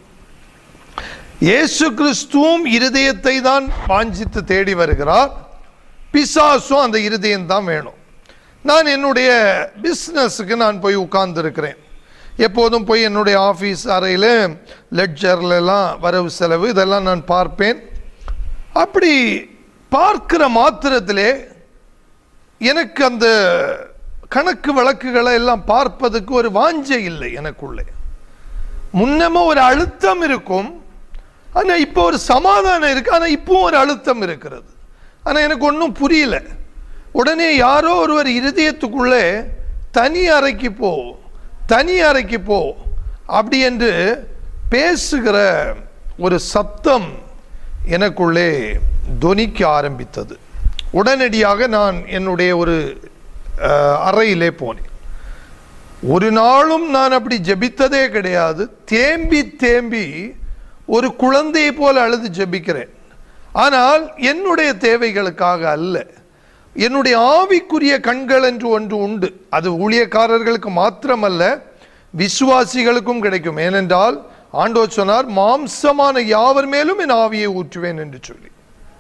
இயேசு கிறிஸ்துவும் இருதயத்தை தான் வாஞ்சித்து தேடி வருகிறார். பிசாசும் அந்த இருதயம் தான் வேணும். நான் என்னுடைய பிஸ்னஸுக்கு நான் போய் உட்கார்ந்து இருக்கிறேன். எப்போதும் போய் என்னுடைய ஆஃபீஸ் அறையில் லெட்ஜர்லாம் வரவு செலவு இதெல்லாம் நான் பார்ப்பேன். அப்படி பார்க்கிற மாத்திரத்திலே எனக்கு அந்த கணக்கு வழக்குகளை எல்லாம் பார்ப்பதுக்கு ஒரு வாஞ்சை இல்லை எனக்குள்ளே. முன்னமே ஒரு அழுத்தம் இருக்கும், ஆனால் இப்போ ஒரு சமாதானம் இருக்கு. ஆனால் இப்போ ஒரு அழுத்தம் இருக்கிறது. ஆனால் எனக்கு ஒன்றும் புரியல. உடனே யாரோ ஒருவர் இருதயத்துக்குள்ளே தனி அறைக்கு போ தனி அறைக்கு போ அப்படி என்று பேசுகிற ஒரு சத்தம் எனக்குள்ளே தொனிக்க ஆரம்பித்தது. உடனடியாக நான் என்னுடைய ஒரு அறையிலே போனேன். ஒரு நாளும் நான் அப்படி ஜெபித்ததே கிடையாது. தேம்பி தேம்பி ஒரு குழந்தையை போல அழுது ஜெபிக்கிறேன். ஆனால் என்னுடைய தேவைகளுக்காக அல்ல, என்னுடைய ஆவிக்குரிய கண்கள் என்று ஒன்று உண்டு. அது ஊழியக்காரர்களுக்கு மாத்திரமல்ல, விசுவாசிகளுக்கும் கிடைக்கும். ஏனென்றால் ஆண்டவர் சொன்னார், மாம்சமான யாவர் மேலும் என் ஆவியை ஊற்றுவேன் என்று சொல்லி.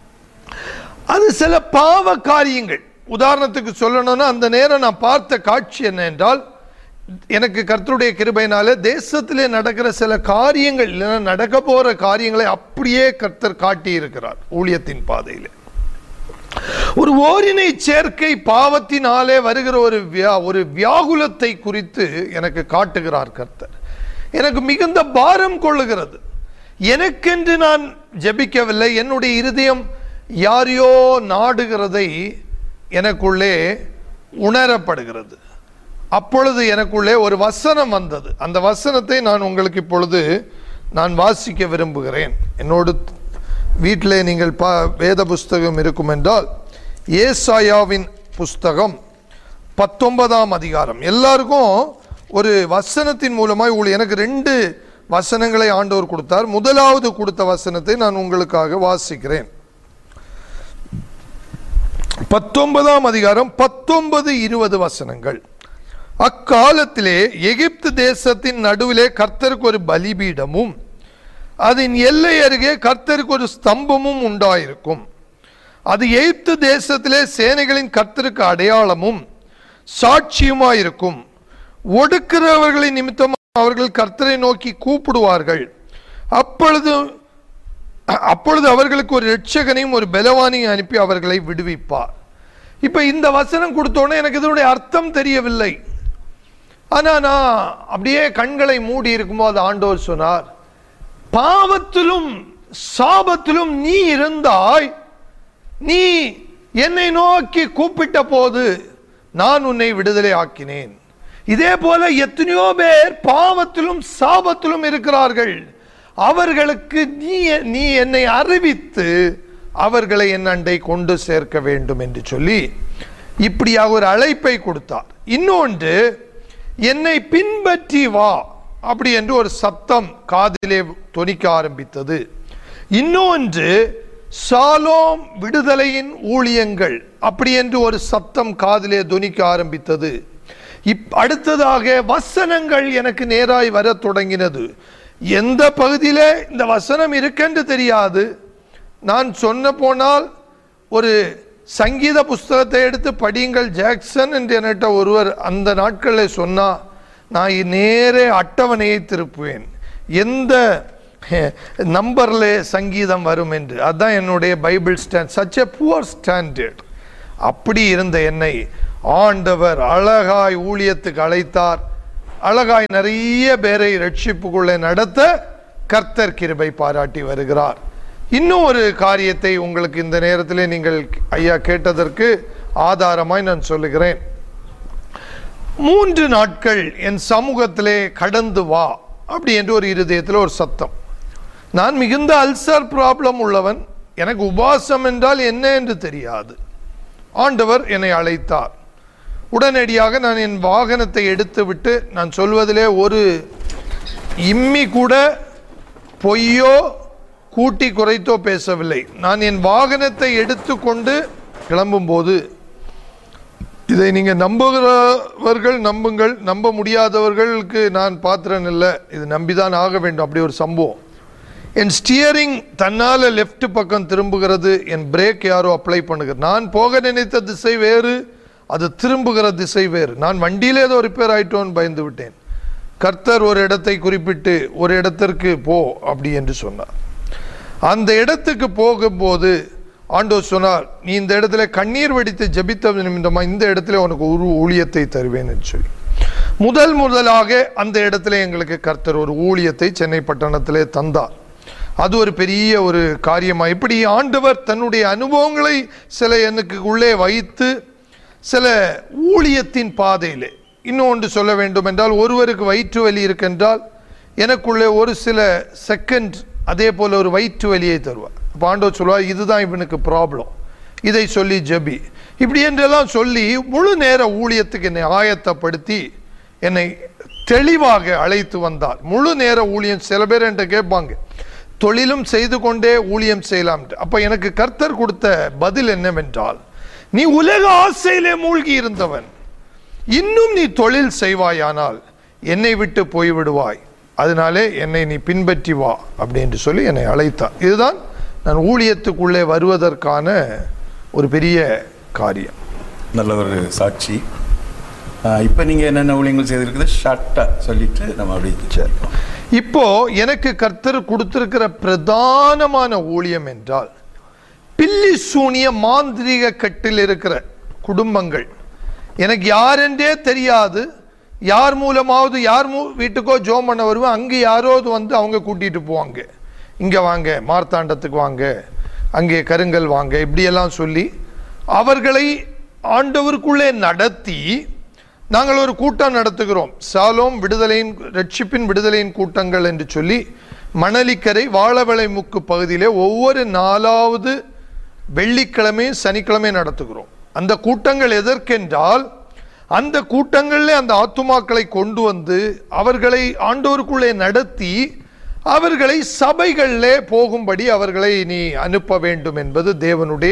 அது சில பாவ காரியங்கள். உதாரணத்துக்கு சொல்லணும்னா, அந்த நேரம் நான் பார்த்த காட்சி என்ன என்றால், எனக்கு கர்த்தருடைய கிருபையினால தேசத்திலே நடக்கிற சில காரியங்கள், இல்லைன்னா நடக்க போற காரியங்களை அப்படியே கர்த்தர் காட்டி இருக்கிறார் ஊழியத்தின் பாதையில். ஒரு ஓரினை சேர்க்கை பாவத்தினாலே வருகிற ஒரு ஒரு வியாகுலத்தை குறித்து எனக்கு காட்டுகிறார் கர்த்தர். எனக்கு மிகுந்த பாரம் கொள்ளுகிறது. எனக்கென்று நான் ஜெபிக்கவில்லை. என்னுடைய இருதயம் யாரையோ நாடுகிறதை எனக்குள்ளே உணரப்படுகிறது. அப்பொழுது எனக்குள்ளே ஒரு வசனம் வந்தது. அந்த வசனத்தை நான் உங்களுக்கு இப்பொழுது நான் வாசிக்க விரும்புகிறேன். என்னோடு வீட்டிலே நீங்கள் பா வேத புஸ்தகம் இருக்கும் என்றால், ஏசாயாவின் புஸ்தகம் பத்தொன்பதாம் அதிகாரம். எல்லாருக்கும் ஒரு வசனத்தின் மூலமாய் உள்ள எனக்கு ரெண்டு வசனங்களை ஆண்டவர் கொடுத்தார். முதலாவது கொடுத்த வசனத்தை நான் உங்களுக்காக வாசிக்கிறேன். பத்தொன்பதாம் அதிகாரம் பத்தொன்பது இருபது வசனங்கள். அக்காலத்திலே எகிப்து தேசத்தின் நடுவிலே கர்த்தருக்கு ஒரு பலிபீடமும் அதன் எல்லை அருகே கர்த்தருக்கு ஒரு ஸ்தம்பமும் உண்டாயிருக்கும். அது எகிப்து தேசத்திலே சேனைகளின் கர்த்தருக்கு அடையாளமும் சாட்சியுமாயிருக்கும். ஒடுக்கிறவர்களின் நிமித்தம் அவர்கள் கர்த்தரை நோக்கி கூப்பிடுவார்கள். அப்பொழுது அப்பொழுது அவர்களுக்கு ஒரு இரட்சகனையும் ஒரு பலவானையும் அனுப்பி அவர்களை விடுவிப்பார். இப்ப இந்த வசனம் கொடுத்தோன்னே எனக்கு இதனுடைய அர்த்தம் தெரியவில்லை. ஆனா நான் அப்படியே கண்களை மூடி இருக்கும்போது ஆண்டவர் சொன்னார், பாவத்திலும் சாபத்திலும் நீ இருந்தாய், நீ என்னை நோக்கி கூப்பிட்ட போது நான் உன்னை விடுதலை ஆக்கினேன். இதே போல எத்தனையோ பேர் பாவத்திலும் சாபத்திலும் இருக்கிறார்கள். அவர்களுக்கு நீ நீ என்னை அறிவித்து அவர்களை என் அண்டை கொண்டு சேர்க்க வேண்டும் என்று சொல்லி இப்படியாக ஒரு அழைப்பை கொடுத்தார். இன்னொன்று, என்னை பின்பற்றி வா அப்படி என்று ஒரு சத்தம் காதிலே தொனிக்க ஆரம்பித்தது. இன்னொன்று, சாலோம் விடுதலையின் ஊழியங்கள் அப்படி என்று ஒரு சத்தம் காதிலே தொனிக்க ஆரம்பித்தது. இப் அடுத்ததாக வசனங்கள் எனக்கு நேராய் வர தொடங்கினது. எந்த பகுதியில இந்த வசனம் இருக்கென்று தெரியாது. நான் சொன்ன போனால் ஒரு சங்கீத புஸ்தகத்தை எடுத்து படியுங்கள் ஜாக்சன் என்று என்கிட்ட ஒருவர் அந்த நாட்களில் சொன்னா, நான் நேரே அட்டவணையை திருப்புவேன். எந்த நம்பர்ல சங்கீதம் வரும் என்று. அதுதான் என்னுடைய Bible stand. Such a poor standard. அப்படி இருந்த என்னை ஆண்டவர் அழகாய் ஊழியத்துக்கு அழைத்தார். அழகாய் நிறைய பேரை ரட்சிப்புக்குள்ளே நடத்த கர்த்தர் கிருபை பாராட்டி வருகிறார். இன்னும் ஒரு காரியத்தை உங்களுக்கு இந்த நேரத்திலே நீங்கள் ஐயா கேட்டதற்கு ஆதாரமாய் நான் சொல்லுகிறேன். மூன்று நாட்கள் என் சமூகத்திலே கடந்து வா அப்படி என்று ஒரு இருதயத்தில் ஒரு சத்தம். நான் மிகுந்த அல்சர் ப்ராப்ளம் உள்ளவன். எனக்கு உபாசம் என்றால் என்ன என்று தெரியாது. ஆண்டவர் என்னை அழைத்தார். உடனடியாக நான் என் வாகனத்தை எடுத்து விட்டு, நான் சொல்வதிலே ஒரு இம்மி கூட பொய்யோ கூட்டி குறைத்தோ பேசவில்லை. நான் என் வாகனத்தை எடுத்து கொண்டு கிளம்பும்போது, இதை நீங்கள் நம்புகிறவர்கள் நம்புங்கள், நம்ப முடியாதவர்களுக்கு நான் பாத்திரன் இல்லை, இது நம்பிதான் ஆக வேண்டும். அப்படி ஒரு சம்பவம். என் ஸ்டியரிங் தன்னால் லெஃப்ட் பக்கம் திரும்புகிறது. என் பிரேக் யாரோ அப்ளை பண்ணுகிறது. நான் போக நினைத்த திசை வேறு, அது திரும்புகிற திசை வேறு. நான் வண்டியிலே ஏதோ ரிப்பேர் ஆயிட்டோன்னு பயந்து விட்டேன். கர்த்தர் ஒரு இடத்தை குறிப்பிட்டு ஒரு இடத்திற்கு போ அப்படி என்று சொன்னார். அந்த இடத்துக்கு போகும்போது ஆண்டவர் சொன்னார், நீ இந்த இடத்துல கண்ணீர் வெடித்து ஜெபித்த நிமித்தமா இந்த இடத்துல உனக்கு ஒரு ஊழியத்தை தருவேன் என்று சொல்லி முதல் முதலாக அந்த இடத்துல எங்களுக்கு கர்த்தர் ஒரு ஊழியத்தை சென்னை பட்டணத்திலே தந்தார். அது ஒரு பெரிய ஒரு காரியமா. இப்படி ஆண்டவர் தன்னுடைய அனுபவங்களை சில எனக்கு உள்ளே வைத்து சில ஊழியத்தின் பாதையிலே, இன்னொன்று சொல்ல வேண்டும் என்றால், ஒருவருக்கு வயிற்று வலி இருக்கின்றால் எனக்குள்ளே ஒரு சில செகண்ட் அதே போல ஒரு வயிற்று வலியை தருவார். அப்போ ஆண்டவர் சொல்வார், இதுதான் இவனுக்கு ப்ராப்ளம், இதை சொல்லி ஜெபி, இப்படி என்றெல்லாம் சொல்லி முழு நேர ஊழியத்துக்கு என்னை ஆயத்தப்படுத்தி என்னை தெளிவாக அழைத்து வந்தார். முழு நேர ஊழியம். சில பேர் என்கிட்ட கேட்பாங்க, தொழிலும் செய்து கொண்டே ஊழியம் செய்யலாம். அப்போ எனக்கு கர்த்தர் கொடுத்த பதில் என்னவென்றால், நீ உலக ஆசையிலே மூழ்கி இருந்தவன், இன்னும் நீ தொழில் செய்வாயானால் என்னை விட்டு போய்விடுவாய், அதனாலே என்னை நீ பின்பற்றி வா அப்படி என்று சொல்லி என்னை அழைத்தார். இதுதான் நான் ஊழியத்துக்குள்ளே வருவதற்கான ஒரு பெரிய காரியம். நல்ல ஒரு சாட்சி. இப்போ நீங்கள் என்னென்ன ஊழியங்கள் செய்திருக்குது ஷார்ட்டாக சொல்லிட்டு நம்ம அப்படி சேர்ப்போம். இப்போ எனக்கு கர்த்தர் கொடுத்திருக்கிற பிரதானமான ஊழியம் என்றால், பில்லி சூனிய மாந்திரிக கட்டில் இருக்கிற குடும்பங்கள், எனக்கு யாரென்றே தெரியாது, யார் மூலமாவது யார் மூ வீட்டுக்கோ ஜோம் பண்ண வருவேன், அங்கே யாராவது வந்து அவங்க கூட்டிகிட்டு போவாங்க, இங்கே வாங்க மார்த்தாண்டத்துக்கு வாங்க, அங்கே கருங்கல் வாங்க, இப்படியெல்லாம் சொல்லி அவர்களை ஆண்டவருக்குள்ளே நடத்தி நாங்கள் ஒரு கூட்டம் நடத்துகிறோம். சாலோம் விடுதலையின் ரட்சிப்பின் விடுதலையின் கூட்டங்கள் என்று சொல்லி மணலிக்கரை வாழவளை முக்கு பகுதியிலே ஒவ்வொரு நாலாவது வெள்ளிக்கிழமையும் சனிக்கிழமை நடத்துகிறோம். அந்த கூட்டங்கள் எதற்கென்றால், அந்த கூட்டங்களில் அந்த ஆத்துமாக்களை கொண்டு வந்து அவர்களை ஆண்டோருக்குள்ளே நடத்தி அவர்களை சபைகளிலே போகும்படி அவர்களை நீ அனுப்ப வேண்டும் என்பது தேவனுடைய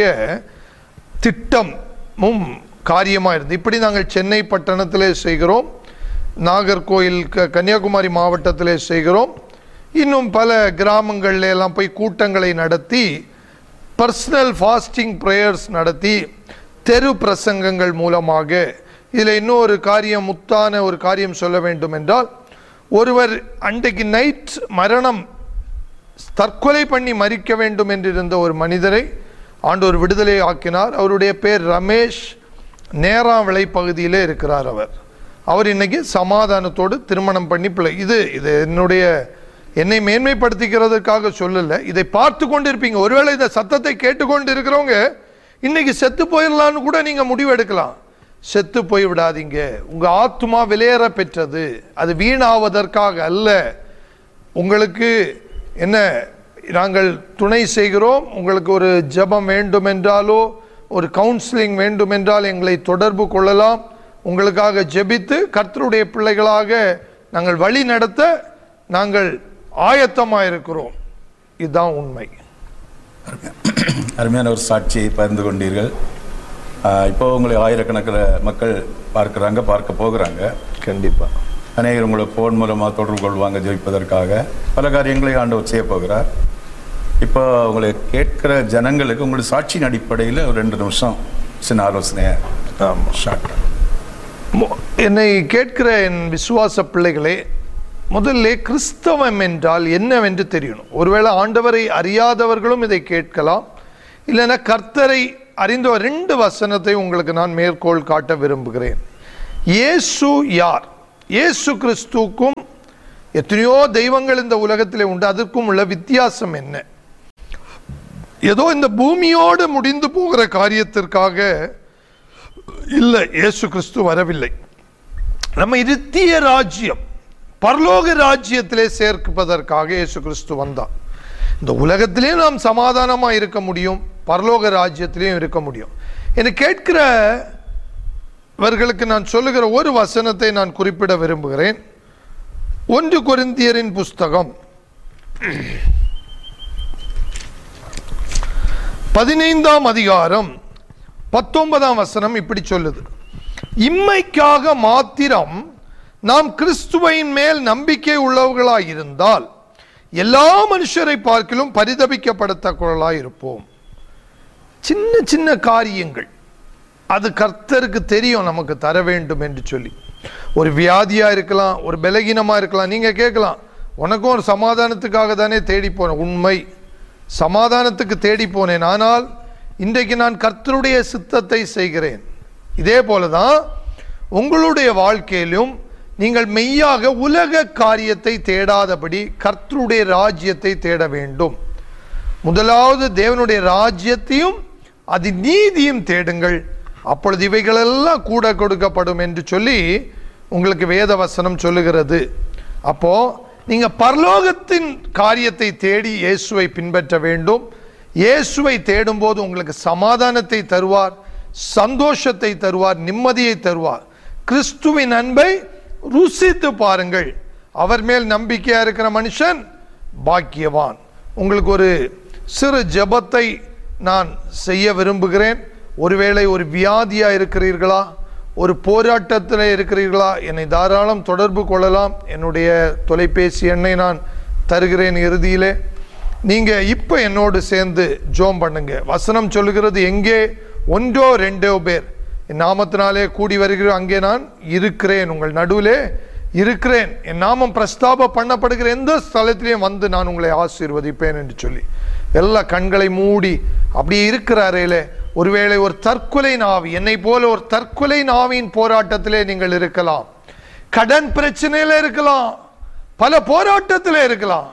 திட்டமும் காரியமாக இருந்து. இப்படி நாங்கள் சென்னை பட்டணத்திலே செய்கிறோம், நாகர்கோயில் கன்னியாகுமரி மாவட்டத்திலே செய்கிறோம், இன்னும் பல கிராமங்களில் எல்லாம் போய் கூட்டங்களை நடத்தி பர்சனல் ஃபாஸ்டிங் ப்ரேயர்ஸ் நடத்தி தெரு பிரசங்கங்கள் மூலமாக. இதில் இன்னொரு காரியம், முத்தான ஒரு காரியம் சொல்ல வேண்டும் என்றால், ஒருவர் அன்றைக்கு நைட் மரணம் தற்கொலை பண்ணி மறிக்க வேண்டும் என்றிருந்த ஒரு மனிதரை ஆண்டவர் விடுதலை ஆக்கினார். அவருடைய பேர் ரமேஷ். நேராவிளை பகுதியிலே இருக்கிறார் அவர். அவர் இன்னைக்கு சமாதானத்தோடு திருமணம் பண்ணி பிள்ளை. இது இது என்னுடைய என்னை மேன்மைப்படுத்திக்கிறதுக்காக சொல்லலை, இதை பார்த்து கொண்டு இருப்பீங்க. ஒருவேளை இந்த சத்தத்தை கேட்டுக்கொண்டு இருக்கிறவங்க இன்னைக்கு செத்து போயிடலான்னு கூட நீங்க முடிவு எடுக்கலாம். செத்து போய் விடாதீங்க. உங்க ஆத்மா விலையேற பெற்றது, அது வீணாவதற்காக அல்ல. உங்களுக்கு என்ன, நாங்கள் துணை செய்கிறோம். உங்களுக்கு ஒரு ஜெபம் வேண்டும் என்றாலோ ஒரு கவுன்சிலிங் வேண்டும் என்றால் எங்களை தொடர்பு கொள்ளலாம். உங்களுக்காக ஜெபித்து கர்த்தருடைய பிள்ளைகளாக நாங்கள் வழி நடத்த நாங்கள் ஆயத்தமாக இருக்கிறோம். இதுதான் உண்மை. அருமையான ஒரு சாட்சியை பகிர்ந்து கொண்டீர்கள். இப்போ உங்களை ஆயிரக்கணக்கில் மக்கள் பார்க்குறாங்க, பார்க்க போகிறாங்க. கண்டிப்பாக அநேகர் உங்களை ஃபோன் மூலமாக தொடர்பு கொள்வாங்க ஜெயிப்பதற்காக. பல காரியங்களை ஆண்டவர் செய்ய போகிறார். இப்போ உங்களை கேட்கிற ஜனங்களுக்கு உங்களுடைய சாட்சியின் அடிப்படையில் ஒரு ரெண்டு நிமிஷம் சின்ன ஆலோசனையை ஆமாம் ஷார்ட். என்னை கேட்கிற என் விசுவாச பிள்ளைகளே, முதல்ல கிறிஸ்தவம் என்றால் என்னவென்று தெரியணும். ஒருவேளை ஆண்டவரை அறியாதவர்களும் இதை கேட்கலாம், இல்லைன்னா கர்த்தரை அறிந்த ரெண்டு வசனத்தை உங்களுக்கு நான் மேற்கோள் காட்ட விரும்புகிறேன். இயேசு யார்? இயேசு கிறிஸ்துக்கும் எத்தனையோ தெய்வங்கள் இந்த உலகத்திலே உண்டு, அதற்கும் உள்ள வித்தியாசம் என்ன? ஏதோ இந்த பூமியோடு முடிந்து போகிற காரியத்திற்காக இல்லை இயேசு கிறிஸ்து வரவில்லை. நம்ம நித்திய ராஜ்யம் பரலோக ராஜ்யத்திலே சேர்ப்பதற்காக இயேசு கிறிஸ்து வந்தார். இந்த உலகத்திலே நாம் சமாதானமா இருக்க முடியும், பரலோக ராஜ்யத்திலேயும் இருக்க முடியும். என்னை கேட்கிறவர்களுக்கு நான் சொல்லுகிற ஒரு வசனத்தை நான் குறிப்பிட விரும்புகிறேன். ஒன்று கொரிந்தியரின் புஸ்தகம் பதினைந்தாம் அதிகாரம் பத்தொன்பதாம் வசனம் இப்படி சொல்லுது: இம்மைக்காக மாத்திரம் நாம் கிறிஸ்துவின் மேல் நம்பிக்கை உள்ளவர்களாய் இருந்தால் எல்லா மனுஷரை பார்க்கிலும் பரிதபிக்கப்படத்தக்கவர்களாய் இருப்போம். சின்ன சின்ன காரியங்கள் அது கர்த்தருக்கு தெரியும் நமக்கு தர வேண்டும் என்று சொல்லி. ஒரு வியாதியா இருக்கலாம், ஒரு பலகீனமா இருக்கலாம். நீங்க கேட்கலாம், உனக்கும் ஒரு சமாதானத்துக்காக தானே தேடி போனேன். உண்மை, சமாதானத்துக்கு தேடி போனேன், ஆனால் இன்றைக்கு நான் கர்த்தருடைய சித்தத்தை செய்கிறேன். இதே போலதான் உங்களுடைய வாழ்க்கையிலும் நீங்கள் மெய்யாக உலக காரியத்தை தேடாதபடி கர்த்தருடைய ராஜ்யத்தை தேட வேண்டும். முதலாவது தேவனுடைய ராஜ்யத்தையும் அது நீதியும் தேடுங்கள், அப்பொழுது இவைகளெல்லாம் கூட கொடுக்கப்படும் என்று சொல்லி உங்களுக்கு வேத வசனம் சொல்லுகிறது. அப்போ நீங்க பரலோகத்தின் காரியத்தை தேடி இயேசுவை பின்பற்ற வேண்டும். இயேசுவை தேடும் போது உங்களுக்கு சமாதானத்தை தருவார், சந்தோஷத்தை தருவார், நிம்மதியை தருவார். கிறிஸ்துவின் அன்பை ருசித்து பாருங்கள். அவர் மேல் நம்பிக்கையா இருக்கிற மனுஷன் பாக்கியவான். உங்களுக்கு ஒரு சிறு ஜெபத்தை நான் செய்ய விரும்புகிறேன். ஒருவேளை ஒரு வியாதியா இருக்கிறீர்களா, ஒரு போராட்டத்தில் இருக்கிறீர்களா, என்னை தாராளம் தொடர்பு கொள்ளலாம். என்னுடைய தொலைபேசி எண்ணை நான் தருகிறேன் இறுதியிலே. நீங்க இப்ப என்னோடு சேர்ந்து ஜோம் பண்ணுங்க. வசனம் சொல்லுகிறது, எங்கே ஒன்றோ ரெண்டோ பேர் என் நாமத்தினாலே கூடி வருகிறோம், அங்கே நான் இருக்கிறேன், உங்கள் நடுவிலே இருக்கிறேன். என் நாமம் பிரஸ்தாப பண்ணப்படுகிற எந்த ஸ்தலத்திலையும் வந்து நான் உங்களை ஆசீர்வதிப்பேன் என்று சொல்லி எல்லா கண்களை மூடி அப்படியே இருக்கிற அறையிலே ஒருவேளை ஒரு தற்கொலை நாவி, என்னை போல ஒரு தற்கொலை நாவின் போராட்டத்திலே நீங்கள் இருக்கலாம், கடன் பிரச்சனையில இருக்கலாம், பல போராட்டத்திலே இருக்கலாம்.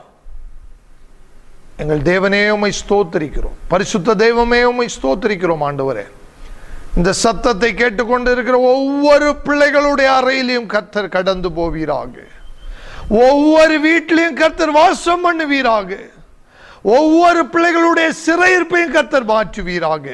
எங்கள் தேவனே உம்மை ஸ்தோத்திரிக்கிறோம், பரிசுத்த தெய்வமே உம்மை ஸ்தோத்திரிக்கிறோம். ஆண்டவரே, இந்த சத்தத்தை கேட்டுக்கொண்டு இருக்கிற ஒவ்வொரு பிள்ளைகளுடைய அறையிலையும் கர்த்தர் கடந்து போவீராக, ஒவ்வொரு வீட்டிலையும் கர்த்தர் வாசம் பண்ணுவீராக, ஒவ்வொரு பிள்ளைகளுடைய சிறையிருப்பையும் கர்த்தர் மாற்றுவீராக.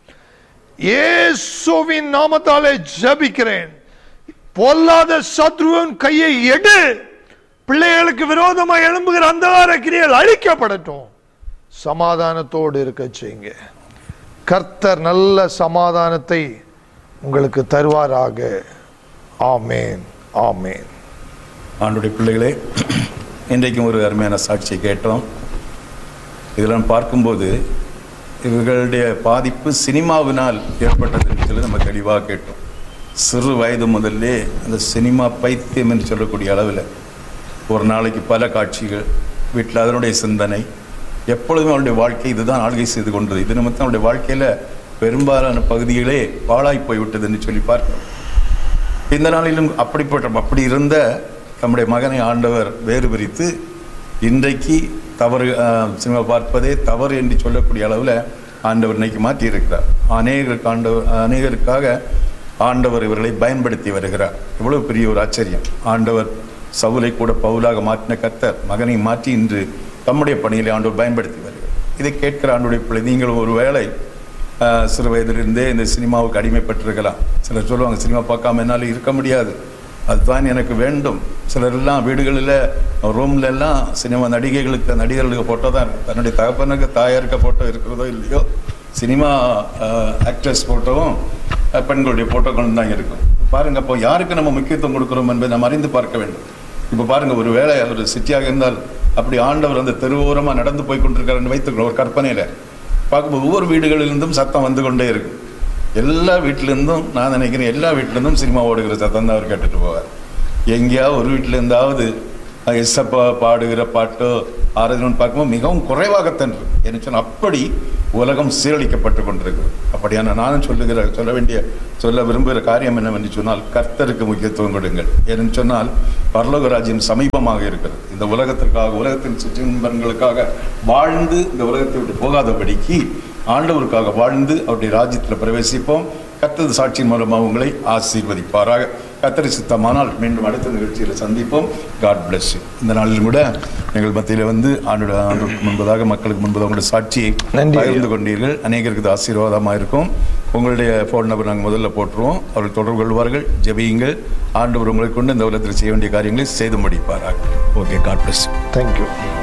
இயேசுவின் நாமத்தாலே ஜெபிக்கிறேன். பொல்லாத சத்ருவின் கையை எடு. பிள்ளைகளுக்கு விரோதமாக எழும்புகிற அந்தகார கிரியைகள் அழிக்கப்படட்டும். சமாதானத்தோடு இருக்க செய்யுங்க. கர்த்தர் நல்ல சமாதானத்தை உங்களுக்கு தருவாராக. ஆமேன், ஆமேன். ஆண்டவருடைய பிள்ளைகளே, இன்றைக்கும் ஒரு அருமையான சாட்சியை கேட்டோம். இதெல்லாம் பார்க்கும்போது இவர்களுடைய பாதிப்பு சினிமாவினால் ஏற்பட்டது என்று சொல்லி நம்ம தெளிவாக கேட்டோம். சிறு வயது முதல்லே அந்த சினிமா பைத்தியம் என்று சொல்லக்கூடிய அளவில் ஒரு நாளைக்கு பல காட்சிகள், வீட்டில் அதனுடைய சிந்தனை, எப்பொழுதுமே அவருடைய வாழ்க்கை இதுதான் ஆள்கை செய்து கொண்டது. இது நிமித்தம் அவருடைய வாழ்க்கையில் பெரும்பாலான பகுதிகளே பாழாய் போய்விட்டது என்று சொல்லி பார்க்கிறோம். இந்த நாளிலும் அப்படிப்பட்ட அப்படி இருந்த நம்முடைய மகனை ஆண்டவர் வேறு பிரித்து இன்றைக்கு தவறு சினிமா பார்ப்பதே தவறு என்று சொல்லக்கூடிய அளவில் ஆண்டவர் இன்னைக்கு மாற்றி இருக்கிறார். அநேகருக்கு ஆண்டவர் அநேகருக்காக ஆண்டவர் இவர்களை பயன்படுத்தி வருகிறார். இவ்வளவு பெரிய ஒரு ஆச்சரியம். ஆண்டவர் சவுலை கூட பவுலாக மாற்றின கர்த்தர் மகனை மாற்றி இன்று தம்முடைய பணியில் ஆண்டவர் பயன்படுத்தி வருகிறார். இதை கேட்கிற ஆண்டவருடைய பிள்ளை, நீங்களும் ஒரு வேளை சிறு வயதிலிருந்தே இந்த சினிமாவுக்கு அடிமைப்பட்டிருக்கலாம். சிலர் சொல்லுவாங்க, சினிமா பார்க்காம என்னால் இருக்க முடியாது, அதுதான் எனக்கு வேண்டும். சிலரெல்லாம் வீடுகளில் ரூம்ல எல்லாம் சினிமா நடிகைகளுக்கு நடிகர்களுக்கு ஃபோட்டோ தான் இருக்கும். தன்னுடைய தகப்பனுக்கு தாயாருக்கு ஃபோட்டோ இருக்கிறதோ இல்லையோ, சினிமா ஆக்ட்ரஸ் ஃபோட்டோவும் பெண்களுடைய ஃபோட்டோக்களும் தான் இருக்கும். பாருங்கள், அப்போ யாருக்கு நம்ம முக்கியத்துவம் கொடுக்குறோம் என்பதை நம்ம அறிந்து பார்க்க வேண்டும். இப்போ பாருங்கள், ஒரு வேளை ஒரு சிட்டியாக இருந்தால் அப்படி ஆண்டவர் அந்த தெருவோரமாக நடந்து போய் கொண்டிருக்காருன்னு வைத்துக்கணும். ஒரு கற்பனையில் பார்க்கும்போது ஒவ்வொரு வீடுகளிலிருந்தும் சத்தம் வந்து கொண்டே இருக்கும். எல்லா வீட்டிலேருந்தும், நான் நினைக்கிறேன் எல்லா வீட்டிலேருந்தும் சினிமா ஓடுகிற சத்தம் தான் அவர் கேட்டுட்டு போவார். எங்கேயாவது ஒரு வீட்டில் இருந்தாவது எஸ்ஸப்பா பாடுகிற பாட்டு ஆராதனை பார்க்கும்போது மிகவும் குறைவாகத்தான் இருக்கு. என்ன சொன்னால் அப்படி உலகம் சீரழிக்கப்பட்டு கொண்டிருக்கிறது. அப்படியான நானும் சொல்லுகிற சொல்ல வேண்டிய சொல்ல விரும்புகிற காரியம் என்னவென்று சொன்னால், கர்த்தருக்கு முக்கியத்துவம் கொடுங்கள். ஏன்னு சொன்னால் பரலோக ராஜ்யம் சமீபமாக இருக்கிறது. இந்த உலகத்திற்காக உலகத்தின் சுற்றின்பங்களுக்காக வாழ்ந்து இந்த உலகத்தை விட்டு போகாதபடிக்கு ஆண்டவருக்காக வாழ்ந்து அவருடைய ராஜ்யத்தில் பிரவேசிப்போம். கர்த்தர் சாட்சியின் மூலமாக உங்களை ஆசீர்வதிப்பாராக. கர்த்தர் சித்தமானால் மீண்டும் அடுத்த நிகழ்ச்சியில் சந்திப்போம். God bless you. இந்த நாளிலும் கூட எங்கள் மத்தியில் வந்து ஆண்டோட ஆண்டுக்கு முன்பதாக மக்களுக்கு முன்பதாக உங்களுடைய சாட்சியை பகிர்ந்து கொண்டீர்கள். அநேகருக்கு இது ஆசீர்வாதமாக இருக்கும். உங்களுடைய ஃபோன் நம்பர் நாங்கள் முதல்ல போட்டுருவோம். அவர்கள் தொடர்பு கொள்வார்கள். ஜெபியுங்கள். ஆண்டவர் உங்களை கொண்டு இந்த உலகத்தில் செய்ய வேண்டிய காரியங்களை செய்து முடிப்பார்கள். Okay, God bless you. Thank you.